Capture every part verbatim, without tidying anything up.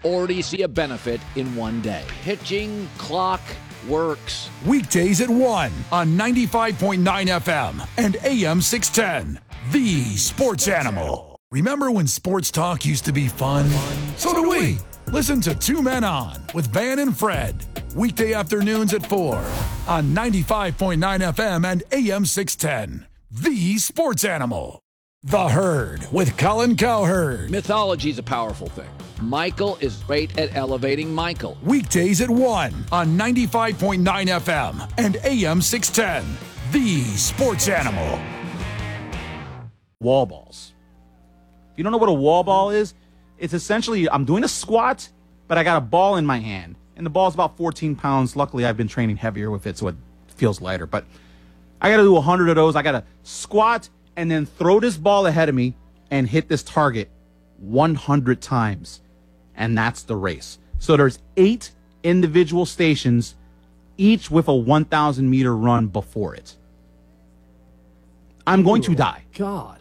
already see a benefit in one day. Pitching clock works. Weekdays at one on ninety-five point nine F M and A M six ten. The Sports Animal. Remember when sports talk used to be fun? So do we. Listen to Two Men On with Van and Fred. Weekday afternoons at four on ninety-five point nine F M and A M six ten. The Sports Animal. The Herd with Colin Cowherd. Mythology is a powerful thing. Michael is great at elevating Michael. Weekdays at one on ninety-five point nine F M and A M six ten. The Sports Animal. Wall balls. If you don't know what a wall ball is, it's essentially I'm doing a squat, but I got a ball in my hand. And the ball's about fourteen pounds. Luckily, I've been training heavier with it, so it feels lighter. But I got to do one hundred of those. I got to squat and then throw this ball ahead of me and hit this target one hundred times. And that's the race. So there's eight individual stations, each with a one thousand meter run before it. I'm going Ooh, to die. God.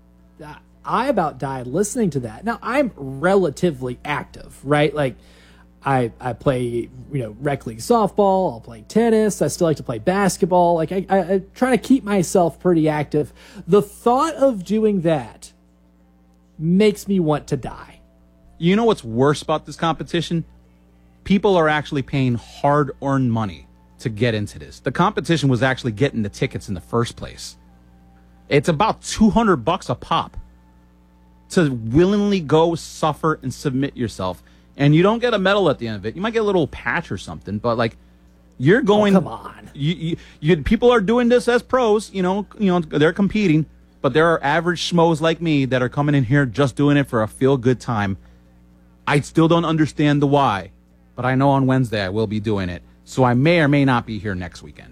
I about died listening to that. Now, I'm relatively active, right? Like, I I play, you know, rec league softball. I'll play tennis. I still like to play basketball. Like, I, I, I try to keep myself pretty active. The thought of doing that makes me want to die. You know what's worse about this competition? People are actually paying hard-earned money to get into this. The competition was actually getting the tickets in the first place. It's about two hundred bucks a pop to willingly go suffer and submit yourself. And you don't get a medal at the end of it. You might get a little patch or something, but like you're going. Oh, come on. You, you, you, people are doing this as pros. You know, you know they're competing, but there are average schmoes like me that are coming in here just doing it for a feel-good time. I still don't understand the why, but I know on Wednesday I will be doing it. So I may or may not be here next weekend.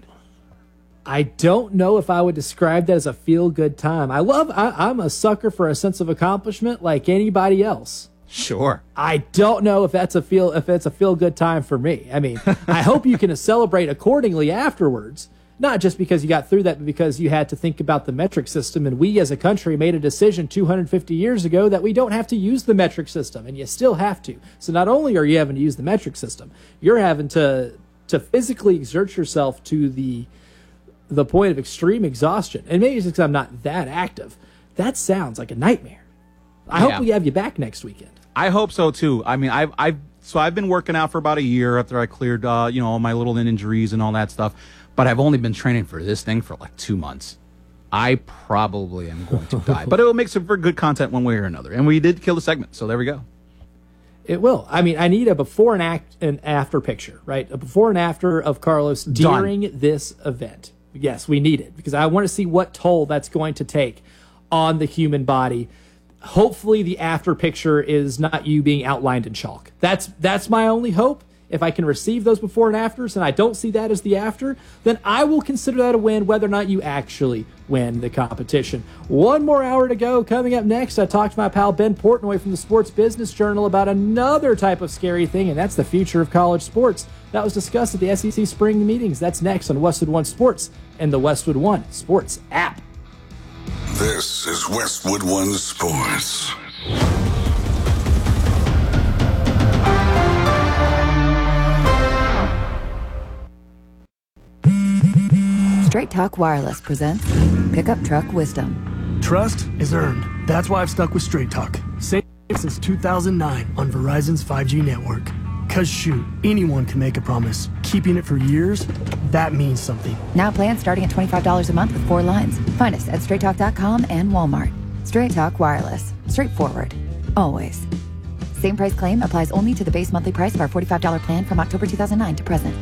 I don't know if I would describe that as a feel-good time. I love, I, I'm a sucker for a sense of accomplishment like anybody else. Sure. I don't know if that's a feel, if it's a feel-good time for me. I mean, I hope you can celebrate accordingly afterwards, not just because you got through that, but because you had to think about the metric system. And we as a country made a decision two hundred fifty years ago that we don't have to use the metric system, and you still have to. So not only are you having to use the metric system, you're having to, to physically exert yourself to the the point of extreme exhaustion. And maybe it's because I'm not that active. That sounds like a nightmare. I Yeah. hope we have you back next weekend. I hope so too. I mean, I've, I've, so I've been working out for about a year after I cleared, uh, you know, all my little injuries and all that stuff. But I've only been training for this thing for like two months. I probably am going to die, but it will make some for good content one way or another. And we did kill the segment, so there we go. It will. I mean, I need a before and act and after picture, right? A before and after of Carlos during Done. this event. Yes, we need it because I want to see what toll that's going to take on the human body. Hopefully the after picture is not you being outlined in chalk. That's that's my only hope. If I can receive those before and afters and I don't see that as the after, then I will consider that a win whether or not you actually win the competition. One more hour to go. Coming up next, I talked to my pal Ben Portnoy from the Sports Business Journal about another type of scary thing, and that's the future of college sports. That was discussed at the S E C spring meetings. That's next on Westwood One Sports and the Westwood One Sports app. This is Westwood One Sports. Straight Talk Wireless presents Pickup Truck Wisdom. Trust is earned. That's why I've stuck with Straight Talk. Same since two thousand nine on Verizon's five G network. Cause shoot, anyone can make a promise. Keeping it for years, that means something. Now plans starting at twenty-five dollars a month with four lines. Find us at straight talk dot com and Walmart. Straight Talk Wireless. Straightforward. Always. Same price claim applies only to the base monthly price of our forty-five dollars plan from October two thousand nine to present.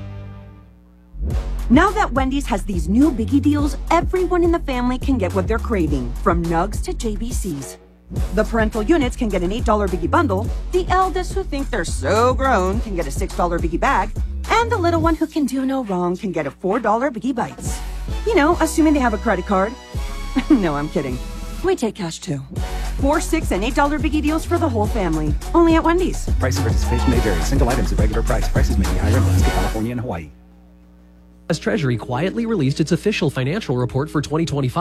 Now that Wendy's has these new biggie deals, everyone in the family can get what they're craving, from nugs to J B Cs. The parental units can get an eight dollar biggie bundle, the eldest who think they're so grown can get a six dollar biggie bag, and the little one who can do no wrong can get a four dollar biggie bites. You know, assuming they have a credit card. No, I'm kidding. We take cash too. Four, six, and eight dollar biggie deals for the whole family. Only at Wendy's. Price of participation may vary. Single items at regular price. Prices may be higher in Alaska, California, and Hawaii. U S Treasury quietly released its official financial report for twenty twenty-five.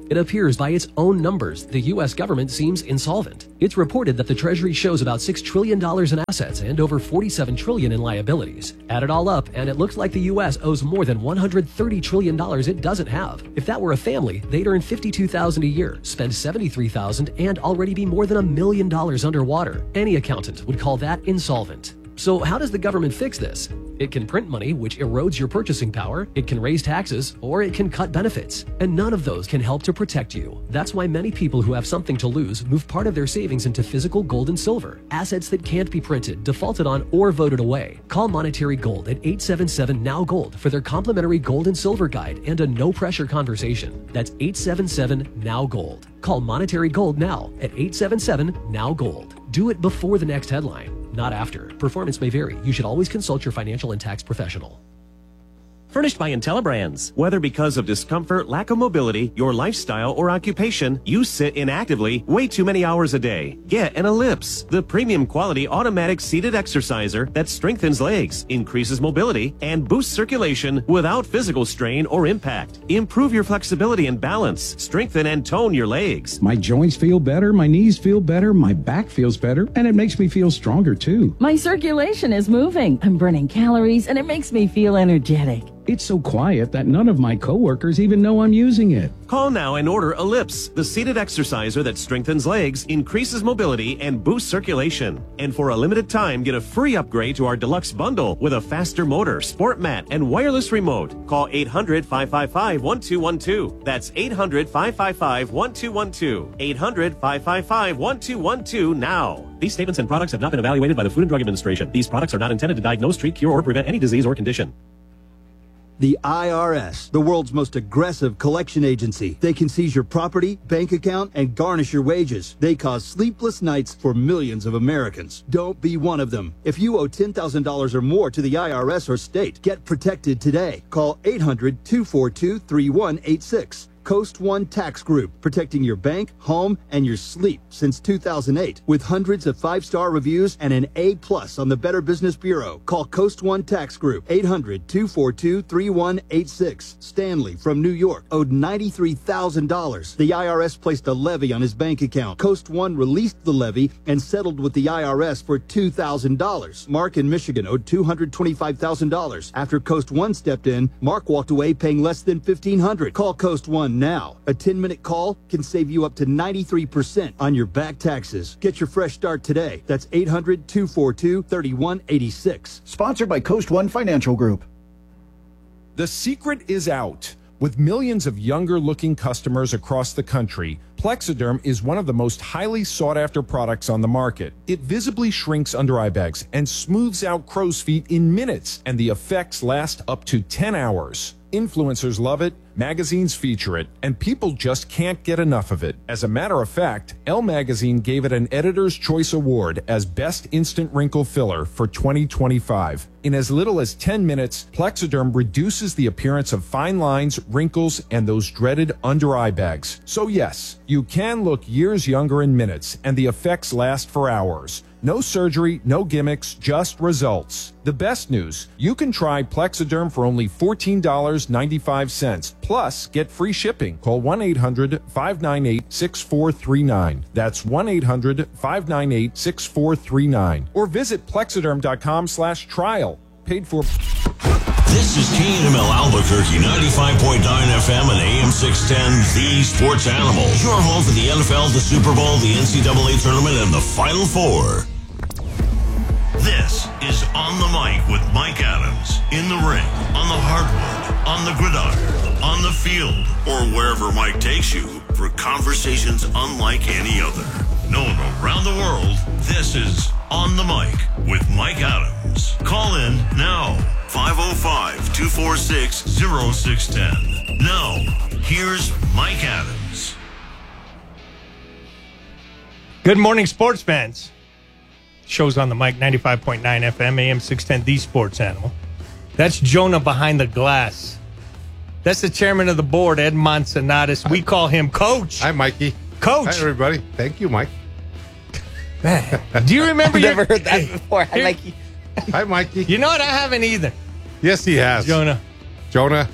It appears by its own numbers, the U S government seems insolvent. It's reported that the Treasury shows about six trillion dollars in assets and over forty-seven trillion dollars in liabilities. Add it all up, and it looks like the U S owes more than one hundred thirty trillion dollars it doesn't have. If that were a family, they'd earn fifty-two thousand dollars a year, spend seventy-three thousand dollars, and already be more than a million dollars underwater. Any accountant would call that insolvent. So how does the government fix this? It can print money, which erodes your purchasing power, it can raise taxes, or it can cut benefits. And none of those can help to protect you. That's why many people who have something to lose move part of their savings into physical gold and silver, assets that can't be printed, defaulted on, or voted away. Call Monetary Gold at eight seven seven N O W Gold for their complimentary gold and silver guide and a no-pressure conversation. That's eight seven seven N O W Gold. Call Monetary Gold now at eight seven seven N O W Gold. Do it before the next headline, not after. Performance may vary. You should always consult your financial and tax professional. Furnished by IntelliBrands. Whether because of discomfort, lack of mobility, your lifestyle, or occupation, you sit inactively way too many hours a day. Get an Ellipse, the premium quality automatic seated exerciser that strengthens legs, increases mobility, and boosts circulation without physical strain or impact. Improve your flexibility and balance. Strengthen and tone your legs. My joints feel better, my knees feel better, my back feels better, and it makes me feel stronger too. My circulation is moving. I'm burning calories, and it makes me feel energetic. It's so quiet that none of my coworkers even know I'm using it. Call now and order Ellipse, the seated exerciser that strengthens legs, increases mobility, and boosts circulation. And for a limited time, get a free upgrade to our deluxe bundle with a faster motor, sport mat, and wireless remote. Call eight hundred, five five five, one two one two. That's eight hundred, five five five, one two one two. eight hundred, five five five, one two one two now. These statements and products have not been evaluated by the Food and Drug Administration. These products are not intended to diagnose, treat, cure, or prevent any disease or condition. The I R S, the world's most aggressive collection agency. They can seize your property, bank account, and garnish your wages. They cause sleepless nights for millions of Americans. Don't be one of them. If you owe ten thousand dollars or more to the I R S or state, get protected today. Call eight hundred, two four two, three one eight six. Coast One Tax Group, protecting your bank, home, and your sleep since two thousand eight. With hundreds of five-star reviews and an A plus on the Better Business Bureau. Call Coast One Tax Group, eight hundred, two four two, three one eight six. Stanley from New York owed ninety-three thousand dollars. The I R S placed a levy on his bank account. Coast One released the levy and settled with the I R S for two thousand dollars. Mark in Michigan owed two hundred twenty-five thousand dollars. After Coast One stepped in, Mark walked away paying less than fifteen hundred dollars. Call Coast One now. A ten-minute call can save you up to ninety-three percent on your back taxes. Get your fresh start today. That's eight hundred, two four two, three one eight six. Sponsored by Coast One Financial Group. The secret is out. With millions of younger-looking customers across the country, Plexiderm is one of the most highly sought-after products on the market. It visibly shrinks under-eye bags and smooths out crow's feet in minutes, and the effects last up to ten hours. Influencers love it, magazines feature it, and people just can't get enough of it. As a matter of fact, Elle Magazine gave it an Editor's Choice Award as Best Instant Wrinkle Filler for twenty twenty-five. In as little as ten minutes, Plexiderm reduces the appearance of fine lines, wrinkles, and those dreaded under-eye bags. So yes, you can look years younger in minutes, and the effects last for hours. No surgery, no gimmicks, just results. The best news, you can try Plexiderm for only fourteen dollars and ninety-five cents. Plus, get free shipping. Call one eight hundred, five nine eight, six four three nine. That's one eight hundred, five nine eight, six four three nine. Or visit Plexiderm.com slash trial. Paid for... This is K N M L Albuquerque, ninety-five point nine F M and A M six ten, the Sports Animal. Your home for the N F L, the Super Bowl, the N C double A Tournament, and the Final Four. This is On the Mic with Mike Adams. In the ring, on the hardwood, on the gridiron, on the field, or wherever Mike takes you for conversations unlike any other. Known around the world, this is On the Mic with Mike Adams. Call in now. five oh five, two four six, oh six one oh. Now, here's Mike Adams. Good morning, sports fans. Show's On the Mic, ninety-five point nine F M, A M six ten, the Sports Animal. That's Jonah behind the glass. That's the chairman of the board, Ed Manzanares. We call him Coach. Hi, Mikey. Coach. Hi, everybody. Thank you, Mike. Man, do you remember? I've your, never heard that before. Hi, Mikey. Hi, Mikey. You know what? I haven't either. Yes, he has. Jonah. Jonah,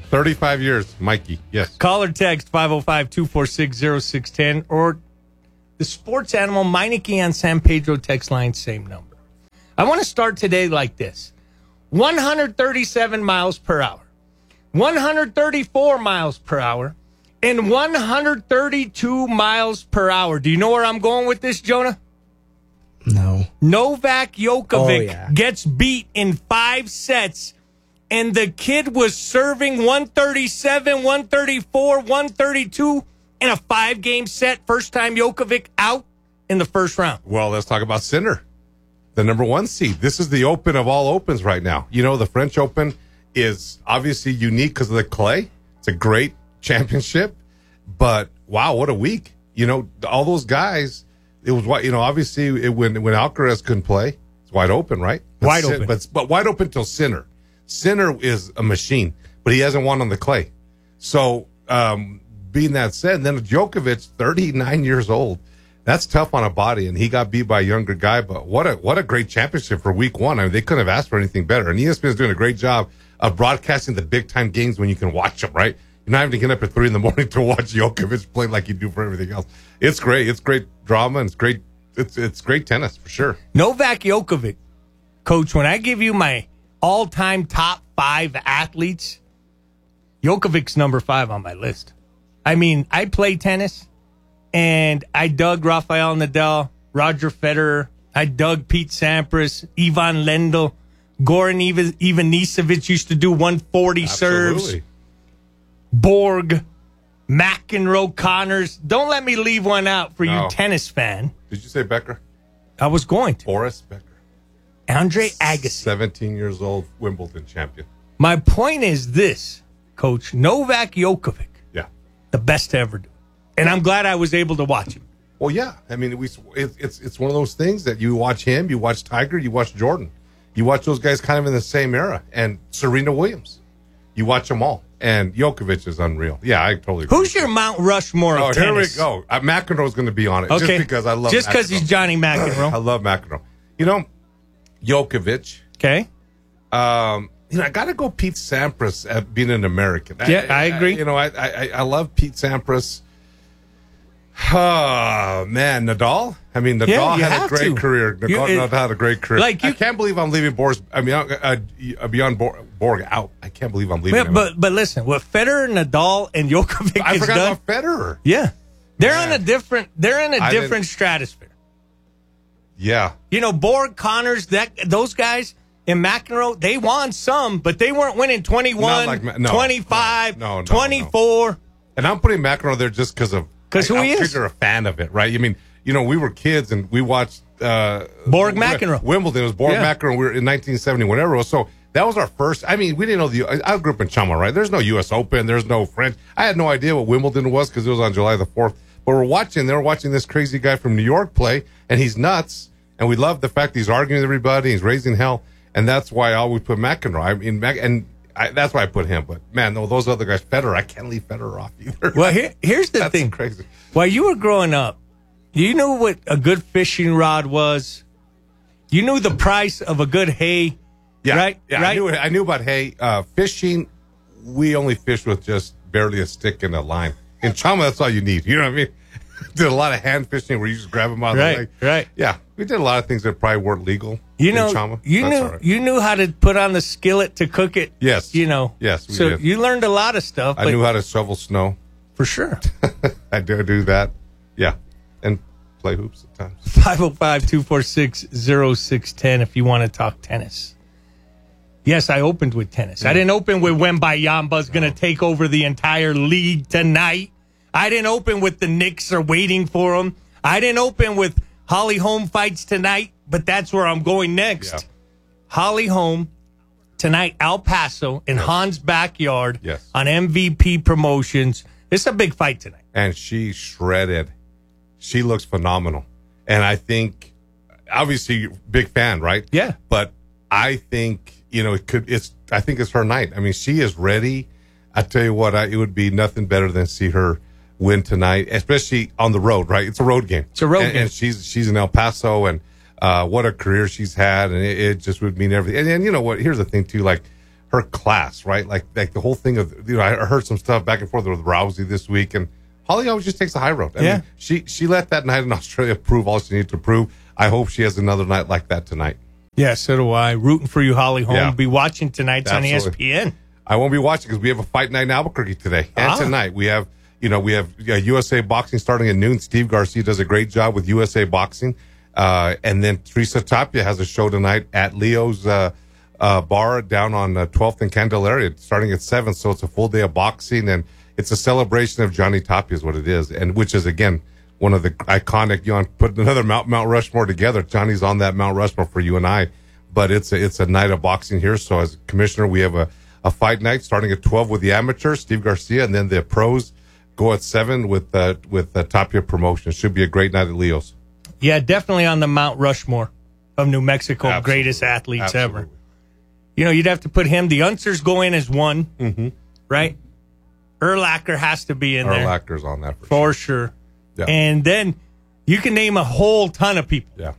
thirty-five years, Mikey. Yes. Call or text five oh five, two four six, oh six one oh or the Sports Animal Meineke on San Pedro text line, same number. I want to start today like this. one hundred thirty-seven miles per hour, one hundred thirty-four miles per hour, and one hundred thirty-two miles per hour. Do you know where I'm going with this, Jonah? No. Novak Djokovic Oh, yeah. gets beat in five sets, and the kid was serving one thirty-seven, one thirty-four, one thirty-two in a five-game set. First time Djokovic out in the first round. Well, let's talk about Sinner, the number one seed. This is the Open of all Opens right now. You know, the French Open is obviously unique because of the clay. It's a great championship, but wow, what a week. You know, all those guys, it was, you know, obviously it, when when Alcaraz couldn't play, it's wide open, right? But Wide Sin- open. But, but wide open till Sinner. Sinner is a machine, but he hasn't won on the clay. So, um, being that said, then Djokovic, thirty-nine years old, that's tough on a body, and he got beat by a younger guy. But what a what a great championship for week one. I mean, they couldn't have asked for anything better. And E S P N is doing a great job of broadcasting the big time games when you can watch them. Right, you're not having to get up at three in the morning to watch Djokovic play like you do for everything else. It's great. It's great drama, and it's great. It's it's great tennis for sure. Novak Djokovic, Coach, when I give you my all-time top five athletes, Djokovic's number five on my list. I mean, I play tennis, and I dug Rafael Nadal, Roger Federer. I dug Pete Sampras, Ivan Lendl, Goran Ivan- Ivanisevic used to do one forty serves. Absolutely. Borg, McEnroe, Connors. Don't let me leave one out for No. you tennis fan. Did you say Becker? I was going to. Boris Becker. Andre Agassi. seventeen years old, Wimbledon champion. My point is this, Coach. Novak Djokovic. Yeah. The best to ever do. And I'm glad I was able to watch him. Well, yeah. I mean, we it, it's it's one of those things that you watch him, you watch Tiger, you watch Jordan. You watch those guys kind of in the same era. And Serena Williams. You watch them all. And Djokovic is unreal. Yeah, I totally agree. Who's your Mount Rushmore of Oh, here we tennis? go. Uh, McEnroe's going to be on it. Okay. Just because I love Just because McEnroe. he's Johnny McEnroe. I love McEnroe. You know, Djokovic. Okay. Um, you know, I got to go Pete Sampras at being an American. Yeah, I agree. you know, I, I I love Pete Sampras. Oh, man, Nadal. I mean, Nadal Yeah, you had a have great to. career. Nadal, You- it- Nadal had a great career. Like you- I can't believe I'm leaving Boris. I mean, uh, uh, beyond Borg, Borg out. I can't believe I'm leaving Yeah, him. but but listen, what Federer, Nadal, and Djokovic I has forgot done, about Federer. yeah, they're Man. on a different they're in a I different didn't- stratosphere. Yeah. You know, Borg, Connors, that those guys in McEnroe, they won some, but they weren't winning twenty-one, Not like Ma- no, twenty-five, no, no, no, twenty-four. And I'm putting McEnroe there just because of 'Cause who I, he I'm is. You're a fan of it, right? I mean, you know, we were kids and we watched uh, Borg Wi- McEnroe. Wimbledon. It was Borg Yeah. McEnroe. We were in nineteen seventy, whenever it was. So that was our first. I mean, we didn't know the. I I grew up in Chama, right? There's no U S Open. There's no French. I had no idea what Wimbledon was because it was on July the fourth. But we're watching. They were watching this crazy guy from New York play, and he's nuts. And we love the fact he's arguing with everybody. He's raising hell, and that's why I always put McEnroe. I mean, Mac, and I, that's why I put him. But man, no, those other guys, Federer, I can't leave Federer off either. Well, here, here's the That's thing. crazy. While you were growing up, you knew what a good fishing rod was. You knew the price of a good hay. Yeah, right. Yeah, right. I knew. I knew about hay. Uh, fishing, we only fished with just barely a stick and a line. In Chama, that's all you need. You know what I mean? Did a lot of hand fishing where you just grab them out of Right, the leg. right. Yeah, we did a lot of things that probably weren't legal. You in know, Chama. you That's knew all right. you knew how to put on the skillet to cook it. Yes. You know. Yes, we so did. you learned a lot of stuff. I but knew how to shovel snow. for sure. I do do that. Yeah, and play hoops at times. five oh five, two four six, oh six one oh if you want to talk tennis. Yes, I opened with tennis. I didn't open with Wembayamba's going to take over the entire league tonight. I didn't open with the Knicks are waiting for him. I didn't open with Holly Holm fights tonight, but that's where I'm going next. Yeah. Holly Holm tonight, El Paso in Han's backyard Yes. on M V P Promotions. It's a big fight tonight. And she shredded. She looks phenomenal. And I think, obviously, big fan, right? Yeah. But I think, you know, it could, it's, I think it's her night. I mean, she is ready. I tell you what, I, it would be nothing better than see her win tonight, especially on the road, right? It's a road game. It's a road and, game. And she's, she's in El Paso, and uh, what a career she's had. And it, it just would mean everything. And, and you know what? Here's the thing, too. Like, her class, right? Like like the whole thing of, you know, I heard some stuff back and forth with Rousey this week, and Holly always just takes the high road. I Yeah. mean, she she let that night in Australia prove all she needed to prove. I hope she has another night like that tonight. Yeah, so do I. Rooting for you, Holly Holm. Yeah. Be watching tonight on E S P N. I won't be watching because we have a fight night in Albuquerque today and Ah. tonight. We have, you know, we have uh, U S A Boxing starting at noon. Steve Garcia does a great job with U S A Boxing. Uh, and then Teresa Tapia has a show tonight at Leo's uh, uh, bar down on uh, twelfth and Candelaria, starting at seven. So it's a full day of boxing, and it's a celebration of Johnny Tapia is what it is, and which is, again, one of the iconic, you know, put another Mount, Mount Rushmore together. Johnny's on that Mount Rushmore for you and I, but it's a, it's a night of boxing here. So as commissioner, we have a, a fight night starting at twelve with the amateurs, Steve Garcia, and then the pros go at seven with uh, with uh, Tapia Promotions. Should be a great night at Leo's. Yeah, definitely on the Mount Rushmore of New Mexico, Absolutely. greatest athletes Absolutely. ever. You know, you'd have to put him. The Unsers go in as one, mm-hmm. right? Urlacher has to be in there. Urlacher's on that for, for sure. Yeah. And then you can name a whole ton of people. Yeah.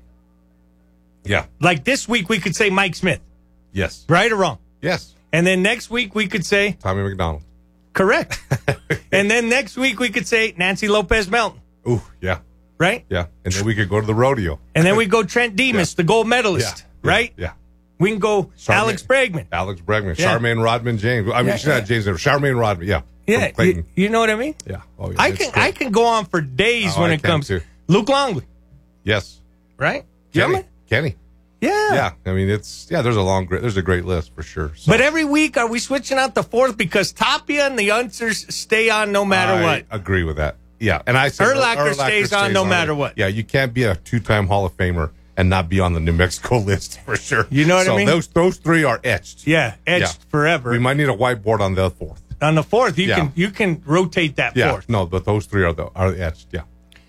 Yeah. Like this week, we could say Mike Smith. Yes. Right or wrong? Yes. And then next week, we could say Tommy McDonald. Correct. And then next week, we could say Nancy Lopez Melton. Ooh, yeah. Right? Yeah. And then we could go to the rodeo. And then we go Trent Demas, Yeah. the gold medalist. Yeah. Right? Yeah. We can go Charmaine- Alex Bregman. Alex Bregman. Yeah. Charmaine Rodman James. I mean, Yeah, she's not James. Charmaine Rodman. Yeah. Yeah, From Clayton. you, you know what I mean? Yeah. Oh, yeah. I It's can great. I can go on for days Oh, when I it can comes too. to Luke Longley, Yes. right? Kenny. Gentlemen? Kenny. Yeah. Yeah. I mean, it's, yeah, there's a long, great, there's a great list for sure. So But every week, are we switching out the fourth because Tapia and the Unsers stay on no matter I what? agree with that. Yeah. And I say Urlacher stays on no matter what. Yeah. You can't be a two time Hall of Famer and not be on the New Mexico list for sure. You know what I so mean? Those, those three are etched. Yeah, etched forever. We might need a whiteboard on the fourth. On the fourth, you Yeah. can you can rotate that Yeah. fourth. No, but those three are the are etched. Yeah.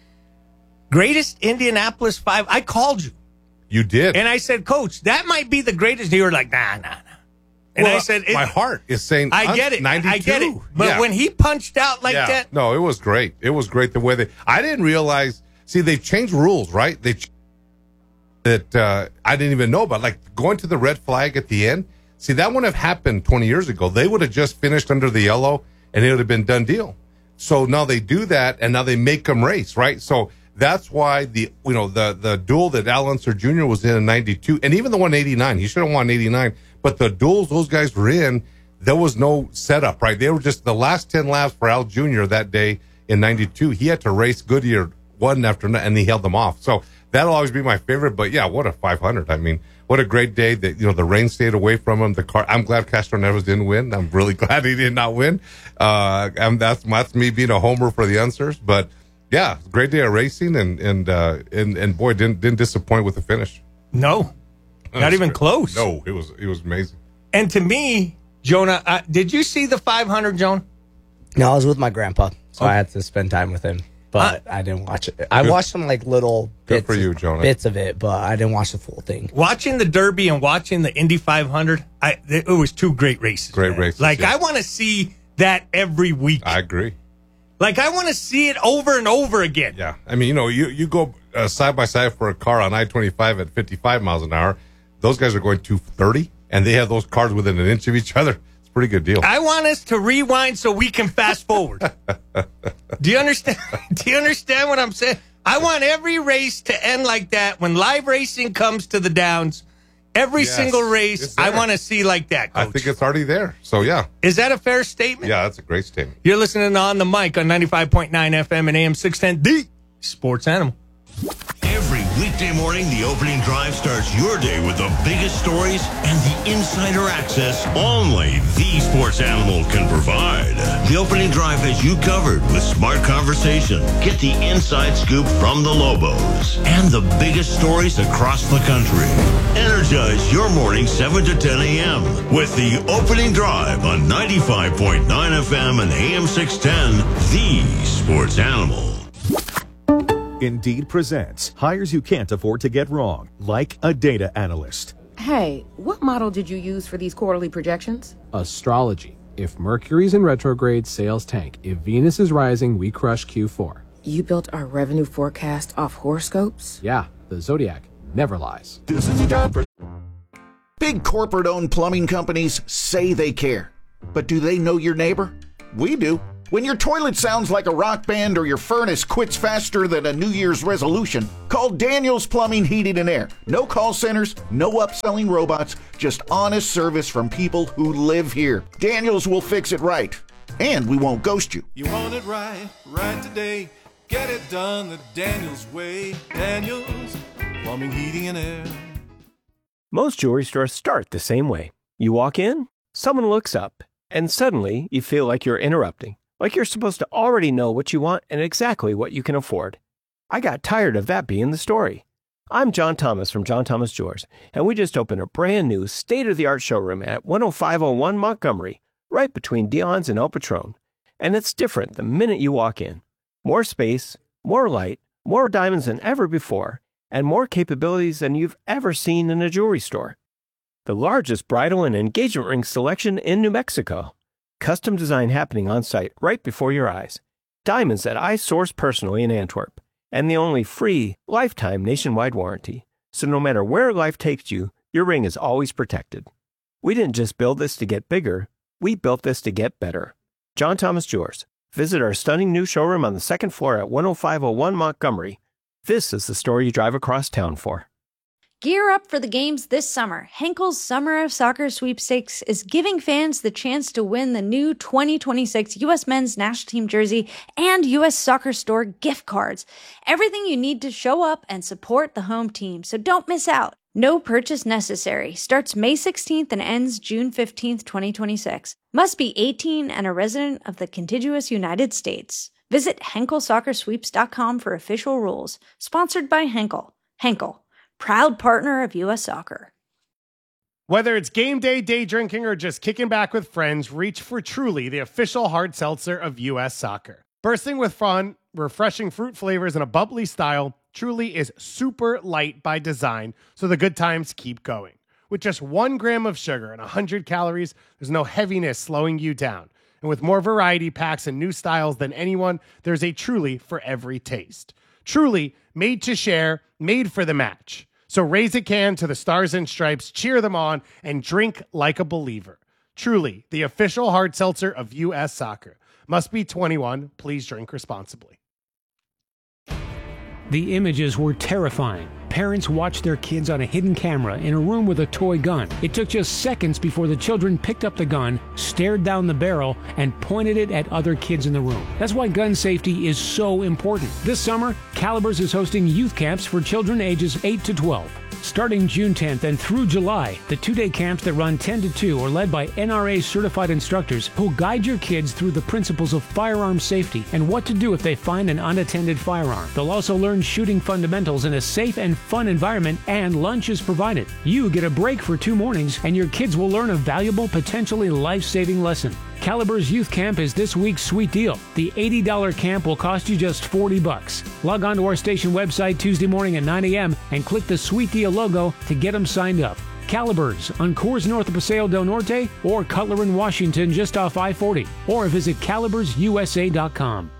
Greatest Indianapolis five. I called you You did. and I said, Coach, that might be the greatest. You were like, Nah, nah, nah. And Well, I said, it- my heart is saying I get it. ninety-two. I get it. But Yeah. when he punched out like Yeah. that, No, it was great. It was great the way they. I didn't realize. See, they've changed rules, right? They ch- that uh, I didn't even know about, like going to the red flag at the end. See, that wouldn't have happened twenty years ago. They would have just finished under the yellow, and it would have been done deal. So now they do that, and now they make them race, right? So that's why the you know the the duel that Al Unser Junior was in in ninety-two, and even the one eighty-nine, he should have won eighty-nine. But the duels those guys were in, there was no setup, right? They were just the last ten laps for Al Junior that day in ninety-two. He had to race Goodyear one after another, and he held them off. So that'll always be my favorite. But yeah, what a five hundred! I mean, what a great day that you know the rain stayed away from him. The car. I'm glad Castro Neves didn't win. I'm really glad he did not win. Uh, and that's that's me being a homer for the Unsers. But yeah, great day of racing, and and uh, and and boy, didn't didn't disappoint with the finish. no, not even close. No, it was it was amazing. And to me, Jonah, uh, did you see the five hundred, Joan? No, I was with my grandpa, so Oh. I had to spend time with him. But I didn't watch it. I Good- watched some like little Good bits, for you, Jonah. bits of it, but I didn't watch the full thing. Watching the Derby and watching the Indy five hundred, I, it was two great races. Great man. races, Like, yeah. I want to see that every week. I agree. Like, I want to see it over and over again. Yeah, I mean, you know, you you go uh, side by side for a car on I twenty-five at fifty-five miles an hour. Those guys are going two thirty, and they have those cars within an inch of each other. It's a pretty good deal. I want us to rewind so we can fast forward. Do you understand? Do you understand what I'm saying? I want every race to end like that. When live racing comes to the Downs, every Yes, single race, it's I there. want to see like that, Coach. I think it's already there. So yeah, Is that a fair statement? yeah, that's a great statement. You're listening to On the Mic on ninety-five point nine F M and A M six ten, the Sports Animal. Every weekday morning, the opening drive starts your day with the biggest stories and the insider access only the Sports Animal can provide. The opening drive has you covered with smart conversation. Get the inside scoop from the Lobos and the biggest stories across the country. Energize your morning seven to ten a.m. with the opening drive on ninety-five point nine F M and A M six ten, the Sports Animal. Indeed presents hires you can't afford to get wrong, like a data analyst. Hey, what model did you use for these quarterly projections? Astrology. If Mercury's in retrograde, sales tank. If Venus is rising, we crush Q four. You built our revenue forecast off horoscopes? Yeah, the Zodiac never lies. Big corporate-owned plumbing companies say they care. But do they know your neighbor? We do. When your toilet sounds like a rock band or your furnace quits faster than a New Year's resolution, call Daniels Plumbing, Heating, and Air. No call centers, no upselling robots, just honest service from people who live here. Daniels will fix it right, and we won't ghost you. You want it right, right today. Get it done the Daniels way. Daniels Plumbing, Heating, and Air. Most jewelry stores start the same way. You walk in, someone looks up, and suddenly you feel like you're interrupting. Like you're supposed to already know what you want and exactly what you can afford. I got tired of that being the story. I'm John Thomas from John Thomas Jewelers, and we just opened a brand new state-of-the-art showroom at one oh five oh one Montgomery, right between Dion's and El Patron. And it's different the minute you walk in. More space, more light, more diamonds than ever before, and more capabilities than you've ever seen in a jewelry store. The largest bridal and engagement ring selection in New Mexico. Custom design happening on site right before your eyes. Diamonds that I source personally in Antwerp. And the only free, lifetime nationwide warranty. So no matter where life takes you, your ring is always protected. We didn't just build this to get bigger, we built this to get better. John Thomas Jewelers. Visit our stunning new showroom on the second floor at one oh five oh one Montgomery. This is the store you drive across town for. Gear up for the games this summer. Henkel's Summer of Soccer Sweepstakes is giving fans the chance to win the new twenty twenty-six U S Men's National Team jersey and U S Soccer Store gift cards. Everything you need to show up and support the home team, so don't miss out. No purchase necessary. Starts May sixteenth and ends June fifteenth, twenty twenty-six. Must be eighteen and a resident of the contiguous United States. Visit Henkel Soccer Sweeps dot com for official rules. Sponsored by Henkel. Henkel, proud partner of U S Soccer. Whether it's game day, day drinking, or just kicking back with friends, reach for Truly, the official hard seltzer of U S Soccer. Bursting with fun, refreshing fruit flavors, and a bubbly style, Truly is super light by design, so the good times keep going. With just one gram of sugar and one hundred calories, there's no heaviness slowing you down. And with more variety packs and new styles than anyone, there's a Truly for every taste. Truly, made to share, made for the match. So raise a can to the Stars and Stripes, cheer them on, and drink like a believer. Truly, the official hard seltzer of U S Soccer. Must be twenty-one. Please drink responsibly. The images were terrifying. Parents watched their kids on a hidden camera in a room with a toy gun. It took just seconds before the children picked up the gun, stared down the barrel, and pointed it at other kids in the room. That's why gun safety is so important. This summer, Calibers is hosting youth camps for children ages eight to twelve. Starting June tenth and through July, the two-day camps that run ten to two are led by N R A-certified instructors who'll guide your kids through the principles of firearm safety and what to do if they find an unattended firearm. They'll also learn shooting fundamentals in a safe and fun environment, and lunch is provided. You get a break for two mornings, and your kids will learn a valuable, potentially life-saving lesson. Caliber's Youth Camp is this week's sweet deal. The eighty dollars camp will cost you just forty bucks. Log on to our station website Tuesday morning at nine a.m. and click the Sweet Deal logo to get them signed up. Calibers on Coors north of Paseo del Norte or Cutler in Washington just off I forty, or visit calibers U S A dot com.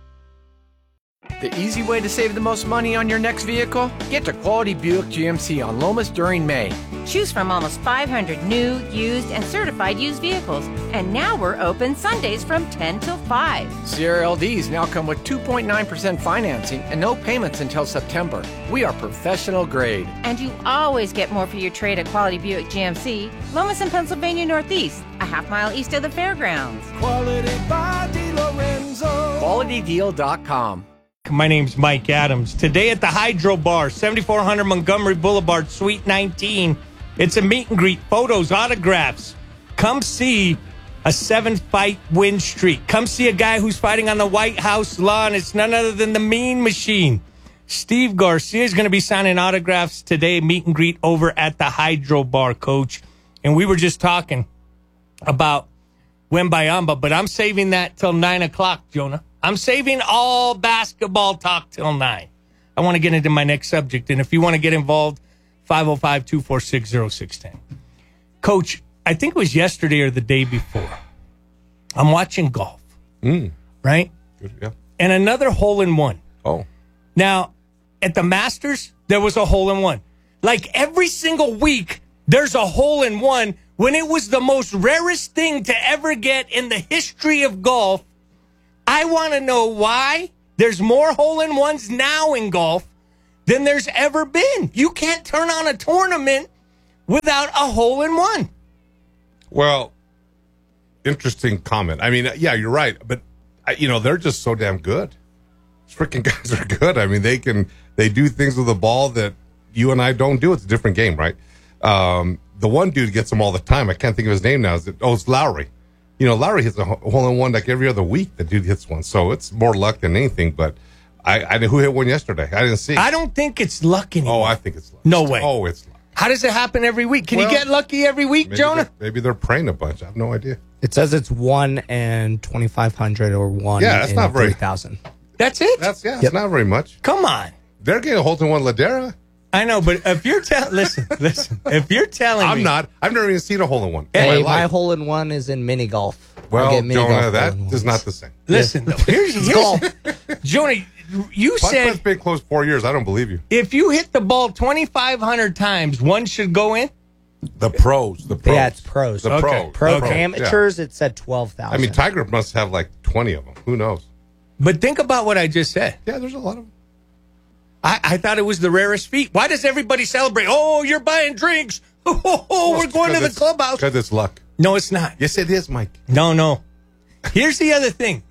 The easy way to save the most money on your next vehicle? Get to Quality Buick G M C on Lomas during May. Choose from almost five hundred new, used, and certified used vehicles. And now we're open Sundays from ten till five. Sierra L Ds now come with two point nine percent financing and no payments until September. We are professional grade. And you always get more for your trade at Quality Buick G M C, Lomas and Pennsylvania Northeast, a half mile east of the fairgrounds. Quality by DiLorenzo. Quality Deal dot com. My name's Mike Adams. Today at the Hydro Bar, seventy-four hundred Montgomery Boulevard, Suite nineteen. It's a meet and greet, photos, autographs. Come see a seven-fight win streak. Come see a guy who's fighting on the White House lawn. It's none other than the Mean Machine. Steve Garcia is going to be signing autographs today, meet and greet over at the Hydro Bar, Coach. And we were just talking about Wembayamba, but I'm saving that till nine o'clock, Jonah. I'm saving all basketball talk till nine. I want to get into my next subject, and if you want to get involved, five oh five, two four six, oh six one oh. Coach, I think it was yesterday or the day before. I'm watching golf, mm. right? Good, yeah. And another hole-in-one. Oh. Now, at the Masters, there was a hole-in-one. Like every single week, there's a hole in one when it was the most rarest thing to ever get in the history of golf. I want to know why there's more hole in ones now in golf than there's ever been. You can't turn on a tournament without a hole in one. Well, interesting comment. I mean, yeah, you're right, but you know they're just so damn good. These freaking guys are good. I mean, they can they do things with the ball that you and I don't do. It's a different game, right? Um, the one dude gets them all the time. I can't think of his name now. Is it, oh, it's Lowry. You know, Lowry hits a hole in one like every other week. The dude hits one, so it's more luck than anything. But I, I who hit one yesterday? I didn't see. I don't think it's luck anymore. Oh, I think it's luck. No way. Oh, it's luck. How does it happen every week? Can Well, you get lucky every week, Maybe Jonah? they're- Maybe they're praying a bunch. I have no idea. It says it's one and twenty-five hundred or one Yeah, that's in not very- three thousand. That's it? That's yeah. Yep. It's not very much. Come on. They're getting a hole in one Ladera. I know, but if you're telling, listen, listen, if you're telling I'm me, not. I've never even seen a hole in one. in Hey, my my life. hole in one is in mini golf. I Well, get mini Jonah, golf that hole-in-ones. is not the same. listen, though, here's, here's golf. Jonah, you Putt-putt's said been closed four years. I don't believe you. if you hit the ball twenty-five hundred times, one should go in. The pros, the pros. Yeah, it's pros. The Okay. pros. Pro The pros, amateurs, it said twelve yeah. thousand. I mean, Tiger must have like twenty of them. Who knows? But think about what I just said. Yeah, there's a lot of them. I, I thought it was the rarest feat. Why does everybody celebrate? Oh, you're buying drinks. Oh, oh, we're going to the clubhouse. Because it's luck. No, it's not. Yes, it is, Mike. No, no. Here's the other thing.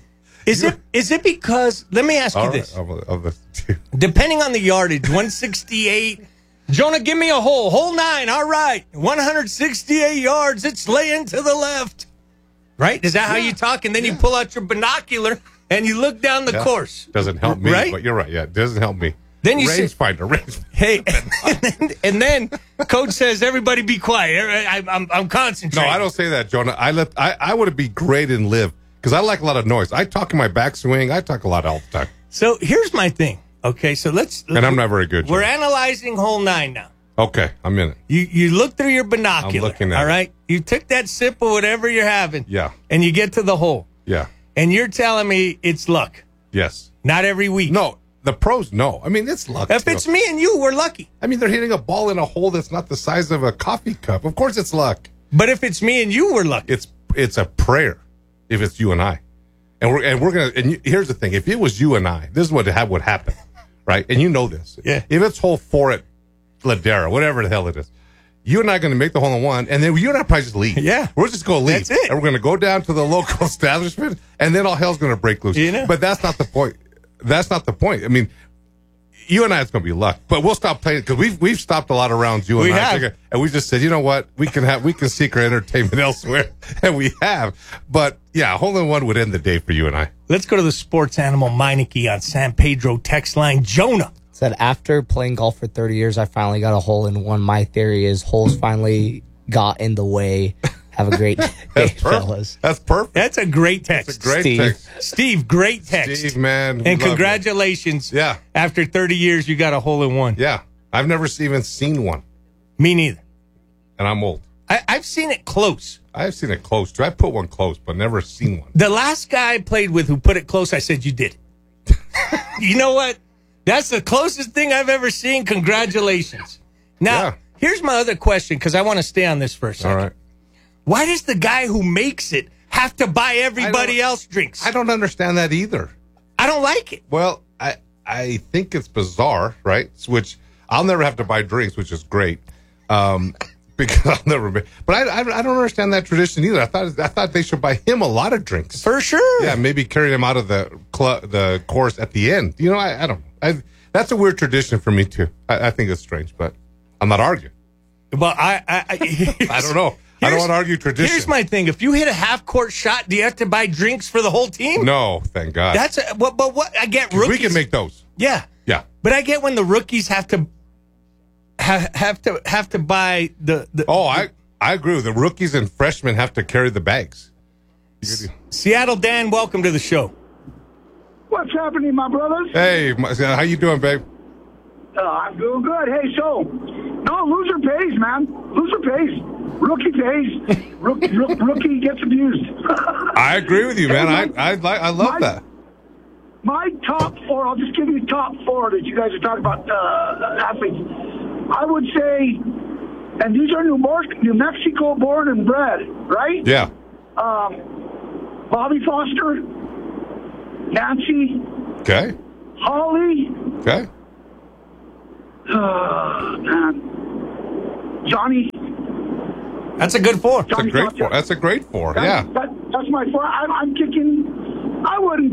Is it is it because, let me ask you All right. this. I'll- I'll listen to you. Depending on the yardage, one sixty-eight. Jonah, give me a hole. Hole nine. All right. one sixty-eight yards. It's laying to the left. Right? Is that how you talk? And then you pull out your binocular and you look down the Yeah. course. Doesn't help me, Right? but you're right. Yeah, it doesn't help me. Then you range say- finder, range. Hey, and then, and then coach says, everybody be quiet. I, I'm, I'm No, concentrating. I don't say that, Jonah. I let I, I would be great and live because I like a lot of noise. I talk in my backswing. I talk a lot all the time, So here's my thing. Okay, so let's. and I'm not very good. We're Jonah. analyzing hole nine now. Okay, I'm in it. You you look through your binocular. I'm looking at all it. right. You took that sip of whatever you're having. Yeah. And you get to the hole. Yeah. And you're telling me it's luck. Yes. Not every week. No, the pros. No, I mean it's luck. If too. it's me and you, we're lucky. I mean they're hitting a ball in a hole that's not the size of a coffee cup. Of course it's luck. But if it's me and you, we're lucky. It's it's a prayer. If it's you and I, and we're and we're gonna. And you, here's the thing: if it was you and I, this is what ha- would happen, right? And you know this. Yeah. If it's hole four at Ladera, whatever the hell it is, you and I are going to make the hole in one, and then you and I probably just leave. Yeah. We're just going to leave. That's it. And we're going to go down to the local establishment, and then all hell's going to break loose. You know? But that's not the point. That's not the point. I mean, you and I, it's going to be luck. But we'll stop playing because we've we've stopped a lot of rounds. You and We I, have. together, and we just said, you know what, we can have we can seek our entertainment elsewhere, and we have. But yeah, hole in one would end the day for you and I. Let's go to the sports animal Meineke on San Pedro text line. Jonah. Said after playing golf for thirty years, I finally got a hole in one. My theory is holes finally got in the way. Have a great day, That's perfect. fellas. That's perfect. That's a great text. That's a great Steve. text. Steve, great text. Steve, man, we And love you. congratulations. Yeah. After thirty years, you got a hole in one. Yeah, I've never even seen one, Me neither. and I'm old. I, I've seen it close. I've seen it close too. I put one close, but never seen one. The last guy I played with who put it close, I said, you did it. You know what? That's the closest thing I've ever seen. Congratulations. Now, Yeah. here's my other question, because I want to stay on this for a second. All right. Why does the guy who makes it have to buy everybody else drinks? I don't understand that either. I don't like it. Well, I I think it's bizarre, right? Which I'll never have to buy drinks, which is great, um, because I'll never. Be, but I, I I don't understand that tradition either. I thought I thought they should buy him a lot of drinks For sure. Yeah, maybe carry him out of the cl- the course at the end. You know, I, I don't. I, that's a weird tradition for me too. I, I think it's strange, but I'm not arguing. Well, I I, I, I don't know. I don't Here's- want to argue tradition. Here's my thing. If you hit a half court shot, do you have to buy drinks for the whole team? No, thank God. That's a, what, but what I get rookies. we can make those. Yeah. Yeah. But I get when the rookies have to have, have to have to buy the, the Oh, I I agree. The rookies and freshmen have to carry the bags. Seattle Dan, welcome to the show. What's happening, my brothers? Hey, my- how you doing, babe? Uh, I'm doing good. Hey, so, no, loser pays, man. Loser pays. Rookie pays. Rook, rook, rookie gets abused. I agree with you, man. I I like I love my, that. My top four, I'll just give you top four that you guys are talking about, uh, athletes. I would say and these are New, New Mexico born and bred, right? Yeah. Um, Bobby Foster, Nancy, Okay. Holly, Okay. uh, man, Johnny. That's a good four. That's a great four. That's a great four. That, Yeah. that, that's my four. I'm, I'm kicking. I wouldn't.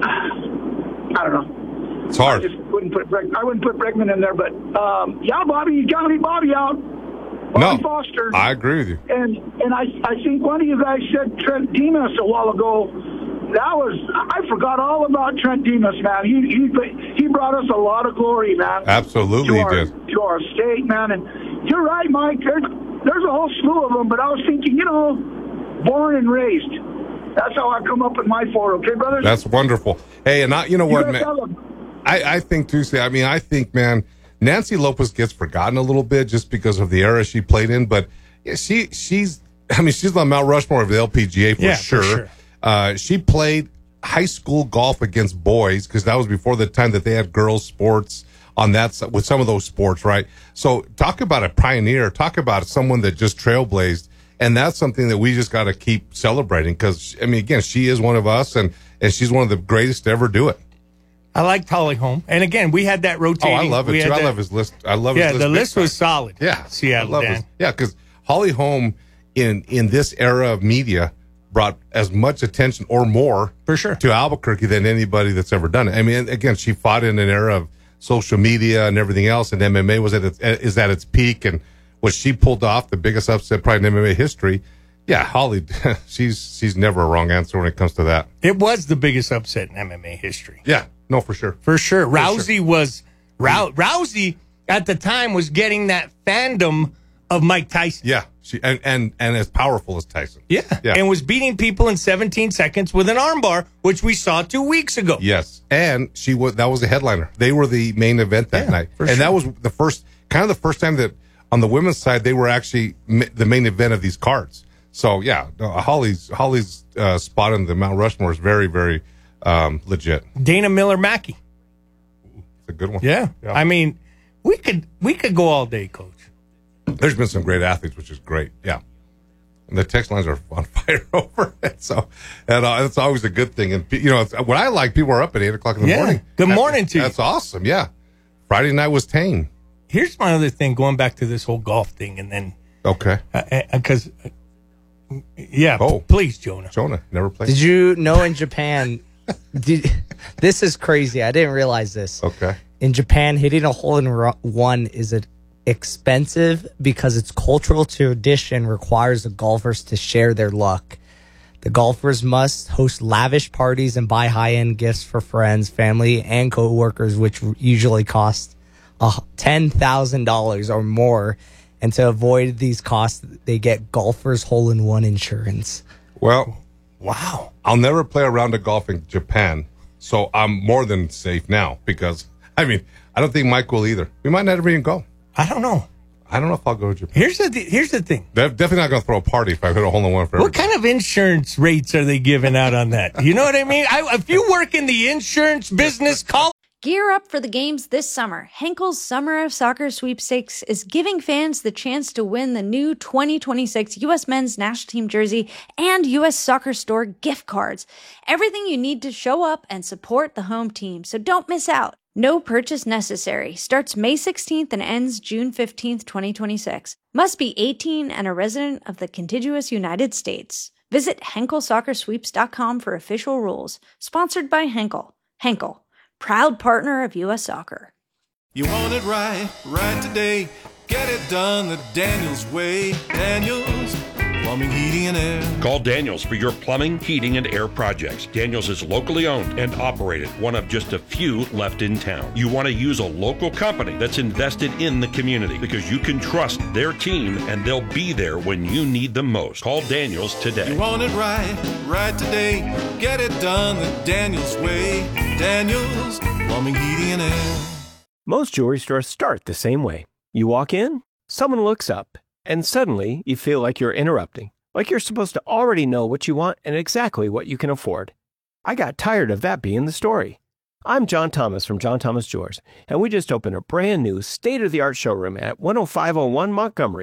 I don't know. It's hard. I just wouldn't put. Breg, I wouldn't put Bregman in there, but um, yeah, Bobby. You gotta leave Bobby out. Bobby No, Foster. I agree with you. And and I I think one of you guys said Trent Demas a while ago. That was I forgot all about Trent Demas, man. He he he brought us a lot of glory, man. Absolutely, to he our, did. to our state, man. And you're right, Mike. There's there's a whole slew of them, but I was thinking, you know, born and raised. That's how I come up with my four. Okay, brothers. That's wonderful. Hey, and I, you know You what, gotta man? tell 'em. I, I think too. I mean, I think, man, Nancy Lopez gets forgotten a little bit just because of the era she played in. But yeah, she she's, I mean, she's on Mount Rushmore of the L P G A for Yeah, sure. for sure. Uh, she played high school golf against boys because that was before the time that they had girls sports on that s- with some of those sports, right? So talk about a pioneer. Talk about someone that just trailblazed. And that's something that we just got to keep celebrating because, I mean, again, she is one of us, and, and she's one of the greatest to ever do it. I liked Holly Holm. And again, we had that Oh, rotating. I love we it, had too. I that- love his list. I love Yeah, his list. the big list was time. solid. Yeah. Seattle, I love Dan. his- Yeah, because Holly Holm in, in this era of media brought as much attention or more for sure to Albuquerque than anybody that's ever done it. I mean, again, she fought in an era of social media and everything else, and M M A was at its, is at its peak, and what she pulled off, the biggest upset probably in M M A history. Yeah, Holly, she's she's never a wrong answer when it comes to that. It was the biggest upset in M M A history. Yeah, no, for sure. For sure. For Rousey sure. was Rou- Rousey at the time was getting that fandom of Mike Tyson. Yeah, she and and, and as powerful as Tyson. Yeah. Yeah. And was beating people in seventeen seconds with an armbar, which we saw two weeks ago. Yes, and she was that was the headliner. They were the main event that Yeah, night, for and sure. that was the first kind of the first time that on the women's side they were actually ma- the main event of these cards. So yeah, no, Holly's Holly's uh, spot in the Mount Rushmore is very very um, legit. Dana Miller Mackey. It's a good one. Yeah. I mean, we could we could go all day, Coach. There's been some great athletes, which is great. Yeah. And the text lines are on fire over it. So, and uh, it's always a good thing. And, you know, it's, what I like, people are up at eight o'clock in the Yeah. morning. Good That- morning to you. That's awesome. Yeah. Friday night was tame. Here's my other thing, going back to this whole golf thing, and then Okay. because uh, uh, yeah, Oh. please, Jonah. Jonah never played. Did you know in Japan? did, this is crazy. I didn't realize this. Okay. In Japan, hitting a hole in ro- one is a expensive because its cultural tradition requires the golfers to share their luck. The golfers must host lavish parties and buy high-end gifts for friends, family, and co-workers, which usually cost uh, ten thousand dollars or more. And to avoid these costs, they get golfers hole-in-one insurance. Well, wow. I'll never play a round of golf in Japan. So I'm more than safe now because, I mean, I don't think Mike will either. We might not even go. I don't know. I don't know if I'll go to Japan. Here's the th- here's the thing. They're definitely not going to throw a party if I hit a hole in one for What everybody. kind of insurance rates are they giving out on that? You know what I mean? I, if you work in the insurance business, call. Gear up for the games this summer. Henkel's Summer of Soccer Sweepstakes is giving fans the chance to win the new twenty twenty-six U S Men's National Team jersey and U S Soccer Store gift cards. Everything you need to show up and support the home team, so don't miss out. No purchase necessary. Starts May sixteenth and ends June fifteenth, twenty twenty-six. Must be eighteen and a resident of the contiguous United States. Visit Henkel Soccer Sweeps dot com for official rules. Sponsored by Henkel. Henkel, proud partner of U S Soccer. You want it right, right today. Get it done the Daniels way. Daniels Plumbing, Heating, and Air. Call Daniels for your plumbing, heating, and air projects. Daniels is locally owned and operated, one of just a few left in town. You want to use a local company that's invested in the community because you can trust their team and they'll be there when you need them most. Call Daniels today. You want it right, right today. Get it done the Daniels way. Daniels Plumbing, Heating, and Air. Most jewelry stores start the same way. You walk in, someone looks up, and suddenly you feel like you're interrupting, like you're supposed to already know what you want and exactly what you can afford. I got tired of that being the story. I'm John Thomas from John Thomas Jewelers, and we just opened a brand new state-of-the-art showroom at one oh five oh one Montgomery,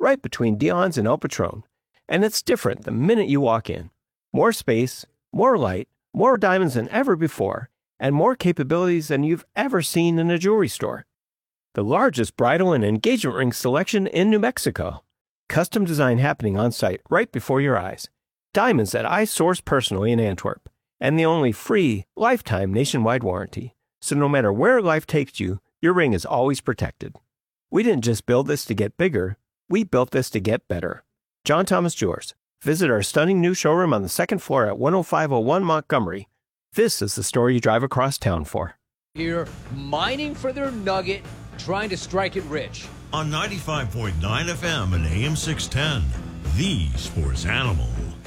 right between Dion's and El Patron. And it's different the minute you walk in. More space, more light, more diamonds than ever before, and more capabilities than you've ever seen in a jewelry store. The largest bridal and engagement ring selection in New Mexico. Custom design happening on site right before your eyes. Diamonds that I source personally in Antwerp. And the only free, lifetime nationwide warranty. So no matter where life takes you, your ring is always protected. We didn't just build this to get bigger, we built this to get better. John Thomas Jewelers. Visit our stunning new showroom on the second floor at one oh five oh one Montgomery. This is the store you drive across town for. Here, mining for their nugget, trying to strike it rich. On ninety-five point nine F M and A M six ten, the sports animal.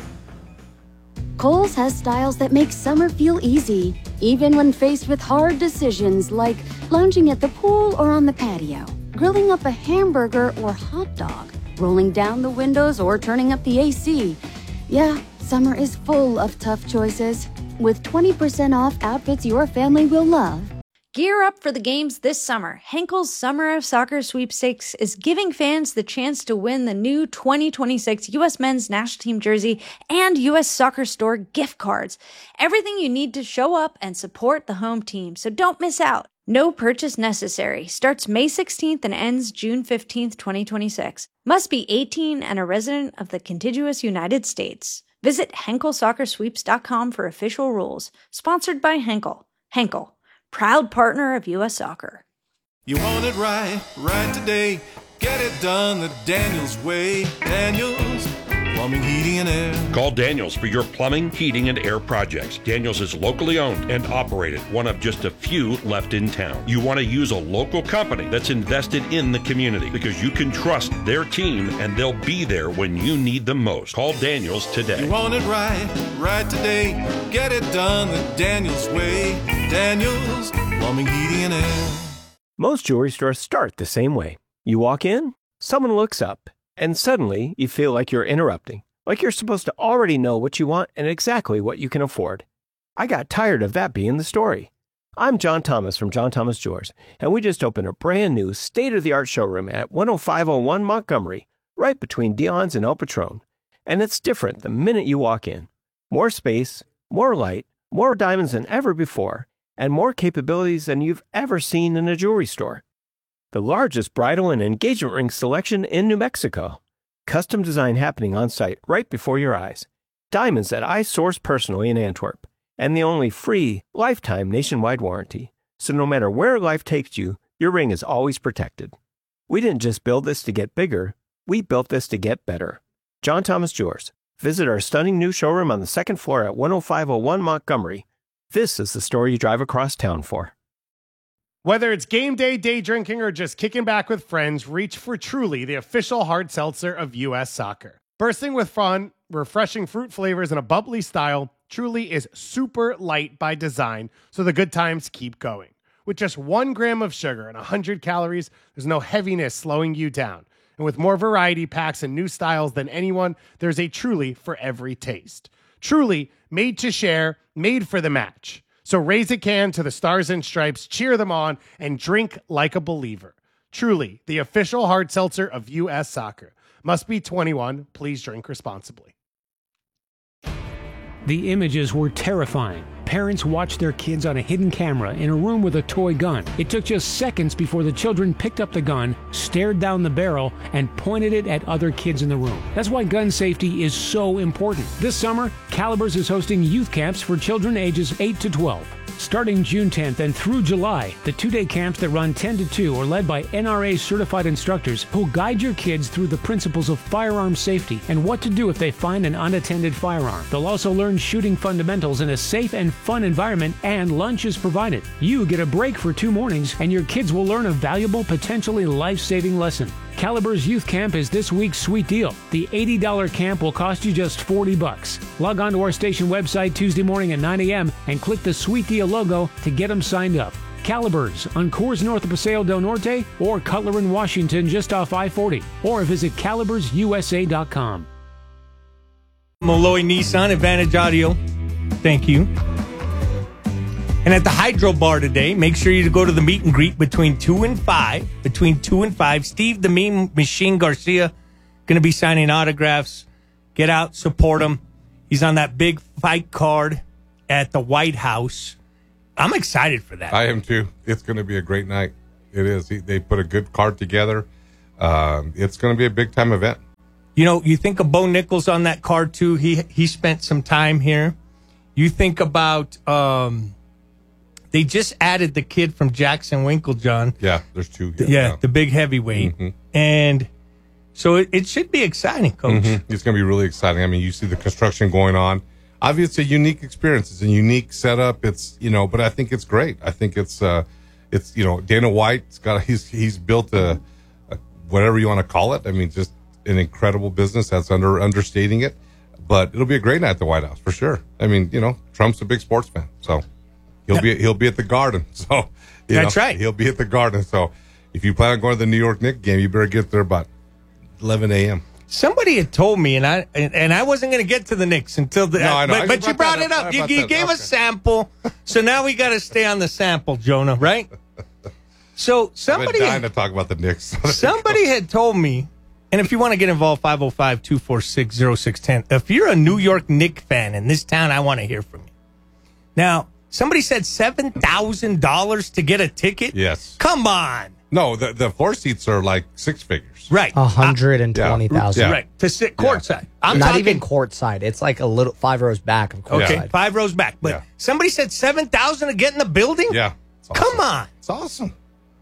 Kohl's has styles that make summer feel easy, even when faced with hard decisions like lounging at the pool or on the patio, grilling up a hamburger or hot dog, rolling down the windows or turning up the A C. Yeah, summer is full of tough choices. With twenty percent off outfits your family will love. Gear up for the games this summer. Henkel's Summer of Soccer Sweepstakes is giving fans the chance to win the new twenty twenty-six U S Men's National Team jersey and U S Soccer Store gift cards. Everything you need to show up and support the home team, so don't miss out. No purchase necessary. Starts May sixteenth and ends June fifteenth, twenty twenty-six. Must be eighteen and a resident of the contiguous United States. Visit Henkel Soccer Sweeps dot com for official rules. Sponsored by Henkel. Henkel, proud partner of U S Soccer. You want it right, right today. Get it done the Daniels way. Daniels Plumbing, Heating, and Air. Call Daniels for your plumbing, heating, and air projects. Daniels is locally owned and operated, one of just a few left in town. You want to use a local company that's invested in the community because you can trust their team and they'll be there when you need them most. Call Daniels today. You want it right, right today. Get it done the Daniels way. Daniels Plumbing, Heating, and Air. Most jewelry stores start the same way. You walk in, someone looks up, and suddenly you feel like you're interrupting, like you're supposed to already know what you want and exactly what you can afford. I got tired of that being the story. I'm John Thomas from John Thomas Jewelers, and we just opened a brand new state-of-the-art showroom at one oh five oh one Montgomery, right between Dion's and El Patron. And it's different the minute you walk in. More space, more light, more diamonds than ever before, and more capabilities than you've ever seen in a jewelry store. The largest bridal and engagement ring selection in New Mexico. Custom design happening on site right before your eyes. Diamonds that I source personally in Antwerp. And the only free, lifetime nationwide warranty. So no matter where life takes you, your ring is always protected. We didn't just build this to get bigger, we built this to get better. John Thomas Jewelers. Visit our stunning new showroom on the second floor at one oh five oh one Montgomery. This is the store you drive across town for. Whether it's game day, day drinking, or just kicking back with friends, reach for Truly, the official hard seltzer of U S Soccer. Bursting with fun, refreshing fruit flavors, and a bubbly style, Truly is super light by design, so the good times keep going. With just one gram of sugar and one hundred calories, there's no heaviness slowing you down. And with more variety packs and new styles than anyone, there's a Truly for every taste. Truly, made to share, made for the match. So raise a can to the Stars and Stripes, cheer them on, and drink like a believer. Truly, the official hard seltzer of U S Soccer. Must be twenty-one. Please drink responsibly. The images were terrifying. Parents watched their kids on a hidden camera in a room with a toy gun. It took just seconds before the children picked up the gun, stared down the barrel, and pointed it at other kids in the room. That's why gun safety is so important. This summer, Calibers is hosting youth camps for children ages eight to twelve. Starting June tenth and through July, the two-day camps that run ten to two are led by N R A-certified instructors who'll guide your kids through the principles of firearm safety and what to do if they find an unattended firearm. They'll also learn shooting fundamentals in a safe and fun environment, and lunch is provided. You get a break for two mornings, and your kids will learn a valuable, potentially life-saving lesson. Calibers Youth Camp is this week's sweet deal. The eighty dollars camp will cost you just forty bucks. Log on to our station website Tuesday morning at nine a.m. and click the Sweet Deal logo to get them signed up. Calibers on Coors north of Paseo del Norte or Cutler in Washington just off I forty, or visit calibers U S A dot com. Molloy Nissan Advantage Audio. Thank you. And at the Hydro Bar today, make sure you go to the meet and greet between two and five. Between two and five, Steve the Mean Machine Garcia going to be signing autographs. Get out, support him. He's on that big fight card at the White House. I'm excited for that. I am too. It's going to be a great night. It is. They put a good card together. Um, it's going to be a big time event. You know, you think of Bo Nichols on that card too. He he spent some time here. You think about um, they just added the kid from Jackson Winklejohn. Yeah, there's two. Yeah, yeah the big heavyweight, mm-hmm. and so it, it should be exciting, Coach. Mm-hmm. It's going to be really exciting. I mean, you see the construction going on. Obviously, it's a unique experience. It's a unique setup. It's you know, but I think it's great. I think it's uh, it's you know, Dana White's got he's he's built a, a whatever you want to call it. I mean, just an incredible business. That's under understating it, but it'll be a great night at the White House for sure. I mean, you know, Trump's a big sports fan, so he'll yeah. be he'll be at the Garden. So you that's know, right. He'll be at the Garden. So if you plan on going to the New York Knicks game, you better get there about eleven a.m. Somebody had told me, and I and, and I wasn't going to get to the Knicks until the. No, I know. But, I but you brought that it up. up. You, you gave okay. a sample, so now we got to stay on the sample, Jonah. Right? So somebody I've been dying had, to talk about the Knicks. somebody had told me, and if you want to get involved, five oh five, two four six, oh six one oh. If you're a New York Knicks fan in this town, I want to hear from you. Now, somebody said seven thousand dollars to get a ticket. Yes. Come on. No, the the floor seats are like six figures. Right. one hundred twenty thousand. Yeah. Right. To sit courtside. Yeah. I'm Not talking, even courtside. It's like a little five rows back of courtside. Okay, five rows back. But Yeah. somebody said seven thousand to get in the building? Yeah. It's awesome. Come on. It's awesome.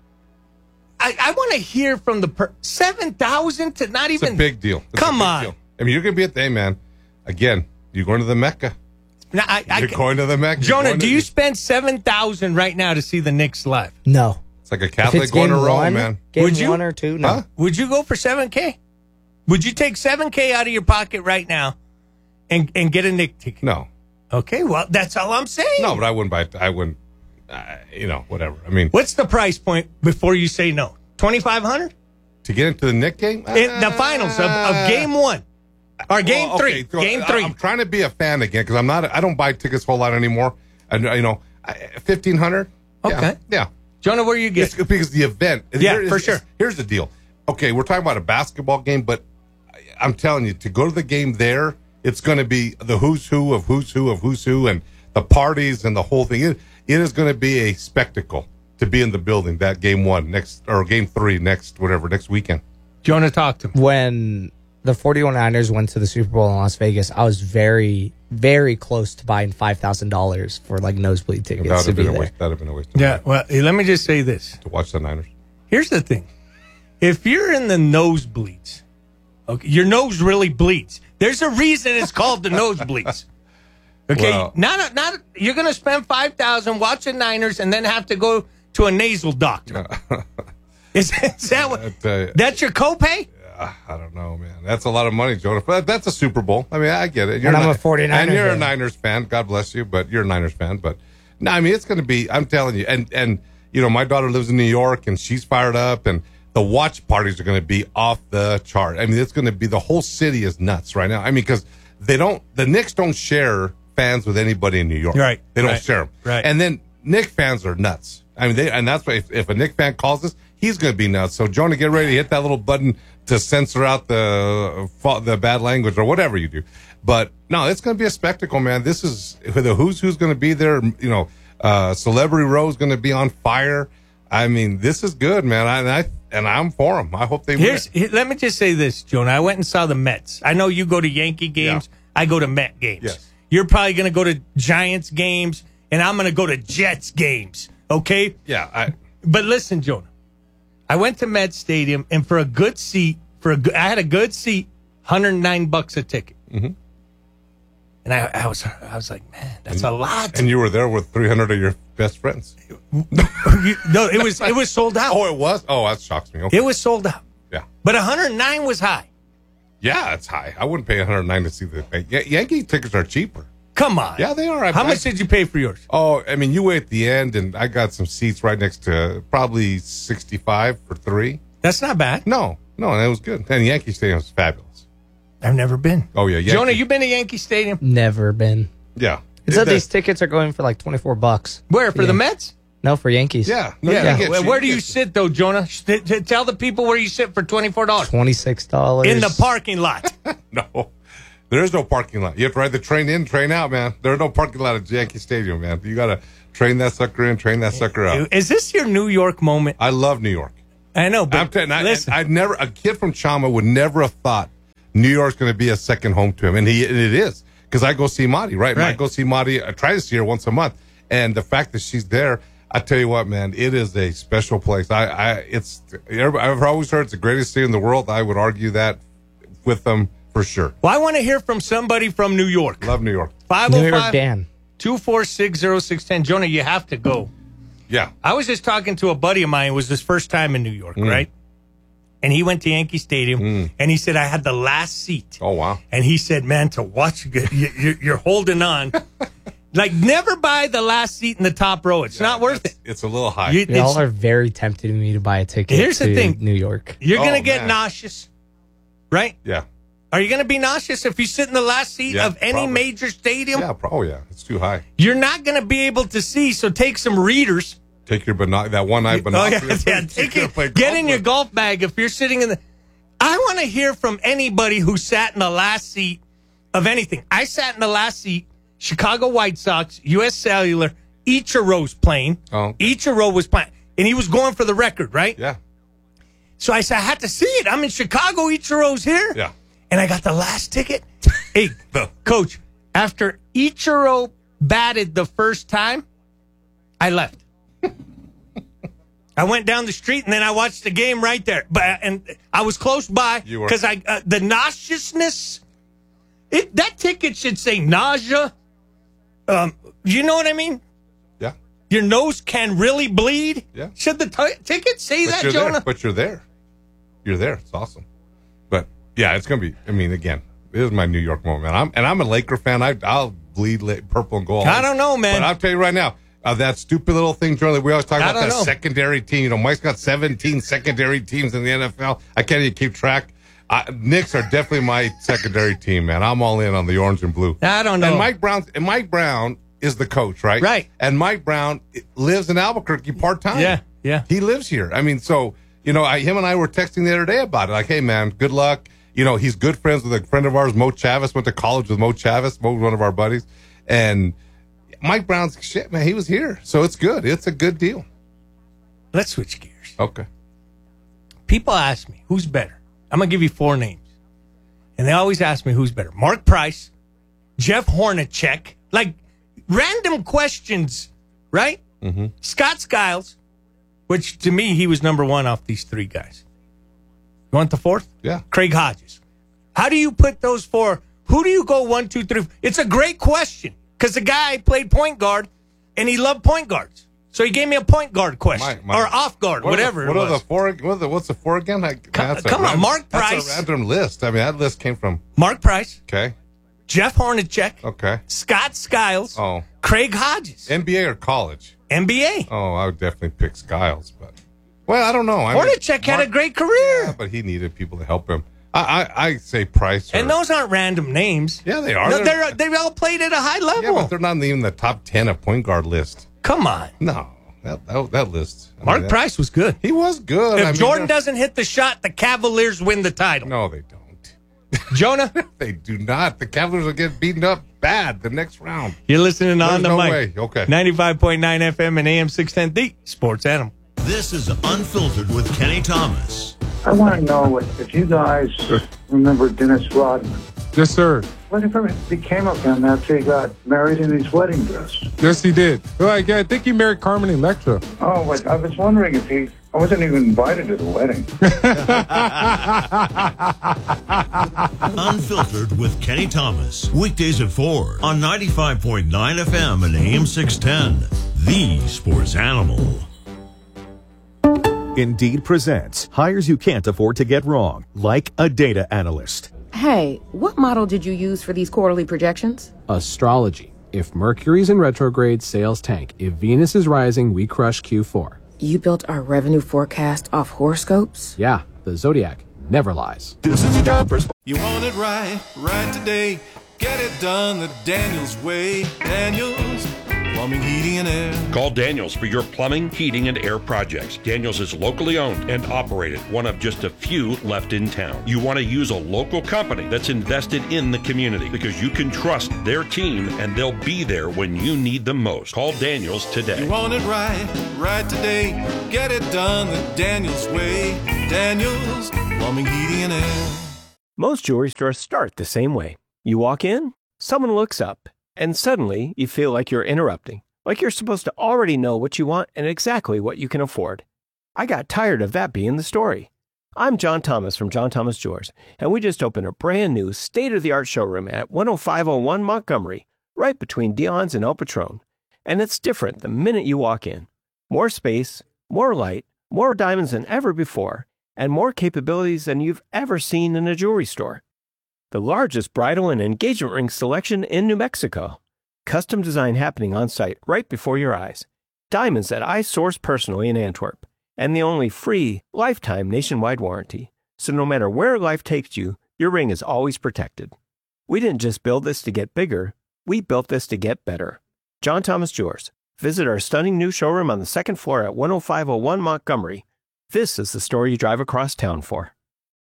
I, I want to hear from the per- seven thousand to not It's even. a big deal. It's Come a big on. deal. I mean, you're going to be at the, hey, man, again, you're going to the Mecca. Now, I, I, You're going to the Mecca. You're Jonah, going do to- you spend seven thousand right now to see the Knicks live? No. It's like a If Catholic it's going game to Rome, one, man. game Would you? one or two, no. Huh? Would you go for seven K? Would you take seven K out of your pocket right now and, and get a Knicks ticket? No. Okay, well, that's all I'm saying. No, but I wouldn't buy it. I wouldn't, uh, you know, whatever. I mean, What's the price point before you say no? twenty-five hundred to get into the Knicks game? In the finals of, of game one. Or game Well, three. okay, so Game I- three. I'm trying to be a fan again because I'm not. I don't buy tickets a whole lot anymore. And you know, fifteen hundred. Okay. Yeah. Jonah, where you get? It's because the event. Yeah, Here- for it's- sure. Here's the deal. Okay, we're talking about a basketball game, but I- I'm telling you, to go to the game there, it's going to be the who's who of who's who of who's who, and the parties and the whole thing. It, it is going to be a spectacle to be in the building that game one next or game three next whatever next weekend. Jonah, talk to me. When the forty-one ers went to the Super Bowl in Las Vegas, I was very, very close to buying five thousand dollars for like nosebleed tickets That would to have be been a there. waste. That would have been a waste. Of Yeah, money well, eh, let me just say this. to watch the Niners. Here's the thing. If you're in the nosebleeds, okay, your nose really bleeds. There's a reason it's called the nosebleeds. Okay, Well- not a, not a, you're going to spend five thousand watching Niners and then have to go to a nasal doctor. Is, is that what? I tell you. That's your copay? I don't know, man. That's a lot of money, Jonah. But that's a Super Bowl. I mean, I get it. And I'm a Ni- 49ers and you're a fan. Niners fan. God bless you, but you're a Niners fan. But no, I mean, it's going to be. I'm telling you, and and you know, my daughter lives in New York, and she's fired up, and the watch parties are going to be off the chart. I mean, it's going to be the whole city is nuts right now. I mean, because they don't, the Knicks don't share fans with anybody in New York. Right. They don't Right. share them. Right. And then Knicks fans are nuts. I mean, they, and that's why if, if a Knicks fan calls us, he's going to be nuts. So, Jonah, get ready to hit that little button to censor out the the bad language or whatever you do. But no, it's going to be a spectacle, man. This is the who's who's going to be there. You know, uh, Celebrity Row is going to be on fire. I mean, this is good, man. I, and I and I'm for them. I hope they win. Here's, here, let me just say this, Jonah. I went and saw the Mets. I know you go to Yankee games. I go to Met games. Yes. You're probably going to go to Giants games, and I'm going to go to Jets games. Okay? Yeah. I, But listen, Jonah. I went to Met Stadium, and for a good seat, for a good, I had a good seat, one hundred nine bucks a ticket. Mhm. And I, I was, I was like, man, that's a lot. and you were there with three hundred of your best friends. You- no, it was, it was sold out. Oh, it was. Oh, that shocks me. Okay. It was sold out. Yeah. But one hundred nine was high. Yeah, it's high. I wouldn't pay one hundred nine to see the y- Yankee tickets are cheaper. Come on. Yeah, they are. I, How I, much did you pay for yours? Oh, I mean, you wait at the end, and I got some seats right next to probably sixty-five for three. That's not bad. No, no, and it was good. And Yankee Stadium was fabulous. I've never been. Oh yeah, Yankee, Jonah, you been to Yankee Stadium? Never been. yeah. It said That- these tickets are going for like twenty-four bucks. Where, for Yeah. the Mets? No, for Yankees. Yeah. No, yeah. you get- Where, where do you you get- sit, though, Jonah? T- t- tell the people where you sit for twenty-four dollars. twenty-six dollars. In the parking lot. No. There is no parking lot. You have to ride the train in, train out, man. There's no parking lot at Yankee Stadium, man. You got to train that sucker in, train that sucker out. Is this your New York moment? I love New York. I know, but I'm telling you, I, listen. I'd never, a kid from Chama would never have thought New York's going to be a second home to him. And he, and it is. Because I go see Marty, right? Right. I go see Marty. I try to see her once a month. And the fact that she's there, I tell you what, man, it is a special place. I, I, it's, I've always heard it's the greatest city in the world. I would argue that with them for sure. Well, I want to hear from somebody from New York. Love New York. five New oh York five, Dan. two four six, oh six one oh. Jonah, you have to go. Yeah. I was just talking to a buddy of mine. It was his first time in New York, Mm. right? And he went to Yankee Stadium, Mm. and he said, I had the last seat. Oh, wow. And he said, man, to watch, you- you- you're holding on. Like, never buy the last seat in the top row. It's not worth it. It's a little high. You- Y'all it's- are very tempted me to buy a ticket Here's to the thing. New York. You're going to Oh, get man. nauseous, right? Yeah. Are you going to be nauseous if you sit in the last seat Yeah, of any probably. major stadium? Yeah. pro- Oh, yeah. It's too high. You're not going to be able to see, so take some readers. Take your binoc- that one eye Oh, yeah, binoculars. yeah. You Take gotta it, play get golf in your with. golf bag if you're sitting in the. I want to hear from anybody who sat in the last seat of anything. I sat in the last seat, Chicago White Sox, U S Cellular, Ichiro's playing. Oh. Ichiro was playing, and he was going for the record, right? Yeah. So I said, I had to see it. I'm in Chicago, Ichiro's here. Yeah. And I got the last ticket. Hey, coach, after Ichiro batted the first time, I left. I went down the street and then I watched the game right there. But and I was close by You were. because I uh, the nauseousness. It, that ticket should say nausea. Um, you know what I mean? Yeah. Your nose can really bleed. Yeah. Should the t- ticket say But that, you're Jonah? there. But you're there. You're there. It's awesome. But yeah, it's gonna be. I mean, again, this is my New York moment. I'm and I'm a Laker fan. I, I'll bleed la- purple and gold. I don't know, man. But I'll tell you right now, uh, that stupid little thing, Charlie. We always talk I about don't that know. secondary team. You know, Mike's got seventeen secondary teams in the N F L. I can't even keep track. I, Knicks are definitely my secondary team, man. I'm all in on the orange and blue. I don't know. And Mike Brown. And Mike Brown is the coach, right? Right. And Mike Brown lives in Albuquerque part time. Yeah, yeah. He lives here. I mean, so, you know, I, him and I were texting the other day about it. Like, hey, man, good luck. You know, he's good friends with a friend of ours, Mo Chavis, went to college with Mo Chavis. Mo was one of our buddies. And Mike Brown's shit, man, he was here. So it's good. It's a good deal. Let's switch gears. Okay. People ask me, who's better? I'm going to give you four names. And they always ask me, who's better? Mark Price, Jeff Hornacek, like random questions, right? Mm-hmm. Scott Skiles, which to me, he was number one off these three guys. You want the fourth? Yeah. Craig Hodges. How do you put those four? Who do you go one, two, three? It's a great question because the guy played point guard and he loved point guards. So he gave me a point guard question My- my- or off guard, What whatever Are the, it what was. are the four? What are the, what's the four again? I, Come- that's a come on, ran- Mark That's Price. a random list. I mean, that list came from. Mark Price, Okay. Jeff Hornacek, Okay. Scott Skiles, Oh. Craig Hodges, N B A or college? N B A. Oh, I would definitely pick Skiles, but well, I don't know. I mean, Hornacek had a Mark- great career. Yeah, but he needed people to help him. I I, I say Price. Or, And those aren't random names. yeah, they are. No, They're- they're, they all played at a high level. yeah, but they're not even in the top ten of point guard list. Come on. No, that that, that list. I mean, Mark that- Price was good. He was good. If I mean, Jordan they're- doesn't hit the shot, the Cavaliers win the title. no, they don't. Jonah, They do not. The Cavaliers will get beaten up bad the next round. you're listening on There's the no mic. way. Okay. ninety-five point nine F M and A M six ten, the Sports Animal. This is Unfiltered with Kenny Thomas. I want to know if, if you guys remember Dennis Rodman. Yes, sir. Whatever became of him after he got married in his wedding dress? Yes, he did. Like, I think he married Carmen Electra. Oh, but I was wondering if he. I wasn't even invited to the wedding. Unfiltered with Kenny Thomas. Weekdays at four on ninety-five point nine F M and A M six ten. The Sports Animal. Indeed presents hires you can't afford to get wrong, like a data analyst. Hey, what model did you use for these quarterly projections? Astrology. If Mercury's in retrograde, sales tank. If Venus is rising, we crush Q four. You built our revenue forecast off horoscopes? Yeah, the Zodiac never lies. This is Jumpers. You want it right, right today. Get it done the Daniels way. Daniels Plumbing, heating, and air. Call Daniels for your plumbing, heating, and air projects. Daniels is locally owned and operated, one of just a few left in town. You want to use a local company that's invested in the community because you can trust their team and they'll be there when you need them most. Call Daniels today. You want it right, right today. Get it done the Daniels way. Daniels, plumbing, heating, and air. Most jewelry stores start the same way. You walk in, someone looks up, and suddenly you feel like you're interrupting, like you're supposed to already know what you want and exactly what you can afford. I got tired of that being the story. I'm John Thomas from John Thomas Jewelers, and we just opened a brand new state-of-the-art showroom at one oh five oh one Montgomery, right between Dion's and El Patron. And it's different the minute you walk in. More space, more light, more diamonds than ever before, and more capabilities than you've ever seen in a jewelry store. The largest bridal and engagement ring selection in New Mexico. Custom design happening on site right before your eyes. Diamonds that I source personally in Antwerp. And the only free, lifetime nationwide warranty. So no matter where life takes you, your ring is always protected. We didn't just build this to get bigger, we built this to get better. John Thomas Jewelers. Visit our stunning new showroom on the second floor at one oh five oh one Montgomery. This is the store you drive across town for.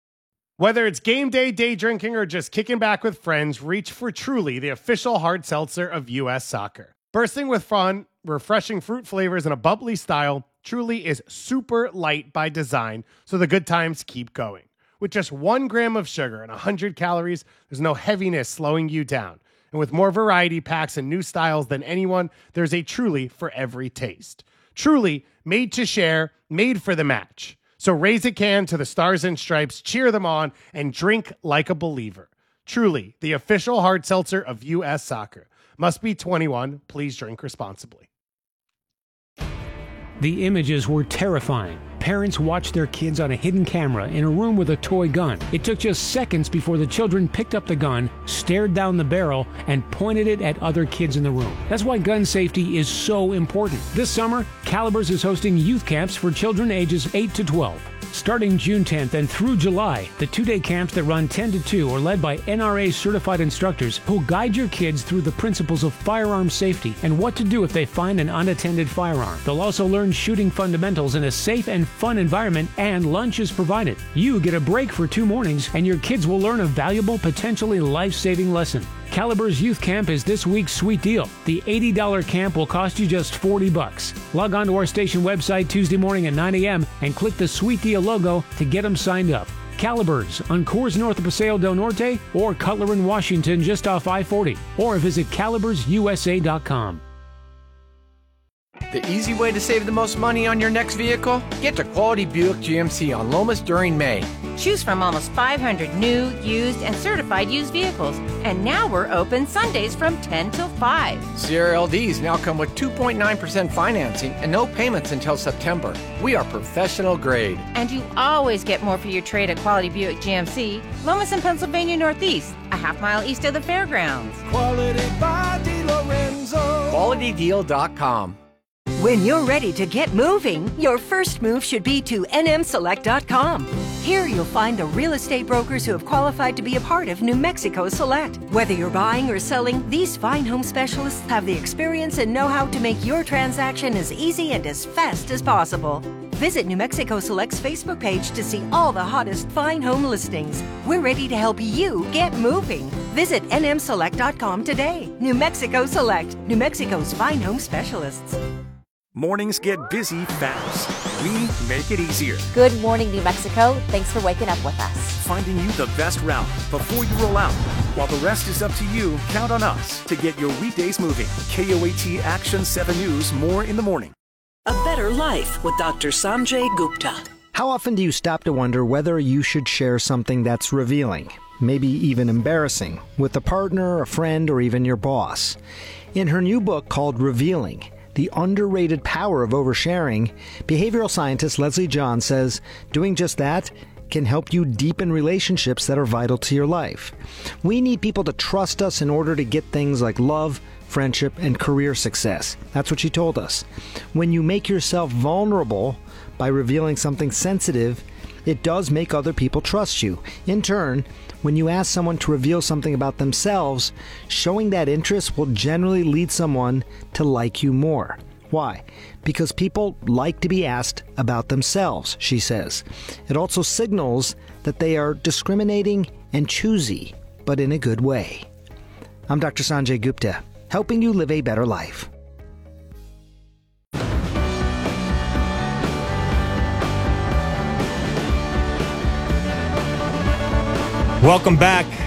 Whether it's game day, day drinking, or just kicking back with friends, reach for Truly, the official hard seltzer of U S Soccer. Bursting with fun, refreshing fruit flavors, and a bubbly style, Truly is super light by design, so the good times keep going. With just one gram of sugar and one hundred calories, there's no heaviness slowing you down. And with more variety packs and new styles than anyone, there's a Truly for every taste. Truly, made to share, made for the match. So raise a can to the Stars and Stripes, cheer them on, and drink like a believer. Truly, the official hard seltzer of U S Soccer. Must be twenty-one. Please drink responsibly. The images were terrifying. Parents watched their kids on a hidden camera in a room with a toy gun. It took just seconds before the children picked up the gun, stared down the barrel, and pointed it at other kids in the room. That's why gun safety is so important. This summer, Calibers is hosting youth camps for children ages eight to twelve. Starting June tenth and through July, the two-day camps that run ten to two are led by N R A-certified instructors who'll guide your kids through the principles of firearm safety and what to do if they find an unattended firearm. They'll also learn shooting fundamentals in a safe and fun environment, and lunch is provided. You get a break for two mornings, and your kids will learn a valuable, potentially life-saving lesson. Calibers Youth Camp is this week's sweet deal. The eighty dollars camp will cost you just forty bucks. Log on to our station website Tuesday morning at nine a.m. and click the Sweet Deal logo to get them signed up. Calibers on Coors north of Paseo del Norte or Cutler in Washington just off I forty, or visit calibers u s a dot com. The easy way to save the most money on your next vehicle? Get to Quality Buick G M C on Lomas during May. Choose from almost five hundred new, used, and certified used vehicles. And now we're open Sundays from ten till five. Sierra L Ds now come with two point nine percent financing and no payments until September. We are professional grade. And you always get more for your trade at Quality Buick G M C, Lomas and Pennsylvania Northeast, a half mile east of the fairgrounds. Quality by DiLorenzo. quality deal dot com. When you're ready to get moving, your first move should be to N M select dot com. Here you'll find the real estate brokers who have qualified to be a part of New Mexico Select. Whether you're buying or selling, these fine home specialists have the experience and know-how to make your transaction as easy and as fast as possible. Visit New Mexico Select's Facebook page to see all the hottest fine home listings. We're ready to help you get moving. Visit N M select dot com today. New Mexico Select, New Mexico's fine home specialists. Mornings get busy fast. We make it easier. Good morning, New Mexico. Thanks for waking up with us. Finding you the best route before you roll out. While the rest is up to you, count on us to get your weekdays moving. K O A T Action seven News, more in the morning. A Better Life with Doctor Sanjay Gupta. How often do you stop to wonder whether you should share something that's revealing, maybe even embarrassing, with a partner, a friend, or even your boss? In her new book called Revealing, The Underrated Power of Oversharing, behavioral scientist Leslie John says doing just that can help you deepen relationships that are vital to your life. We need people to trust us in order to get things like love, friendship, and career success. That's what she told us. When you make yourself vulnerable by revealing something sensitive, It does make other people trust you. In turn, when you ask someone to reveal something about themselves, showing that interest will generally lead someone to like you more. Why? Because people like to be asked about themselves, she says. It also signals that they are discriminating and choosy, but in a good way. I'm Doctor Sanjay Gupta, helping you live a better life. Welcome back.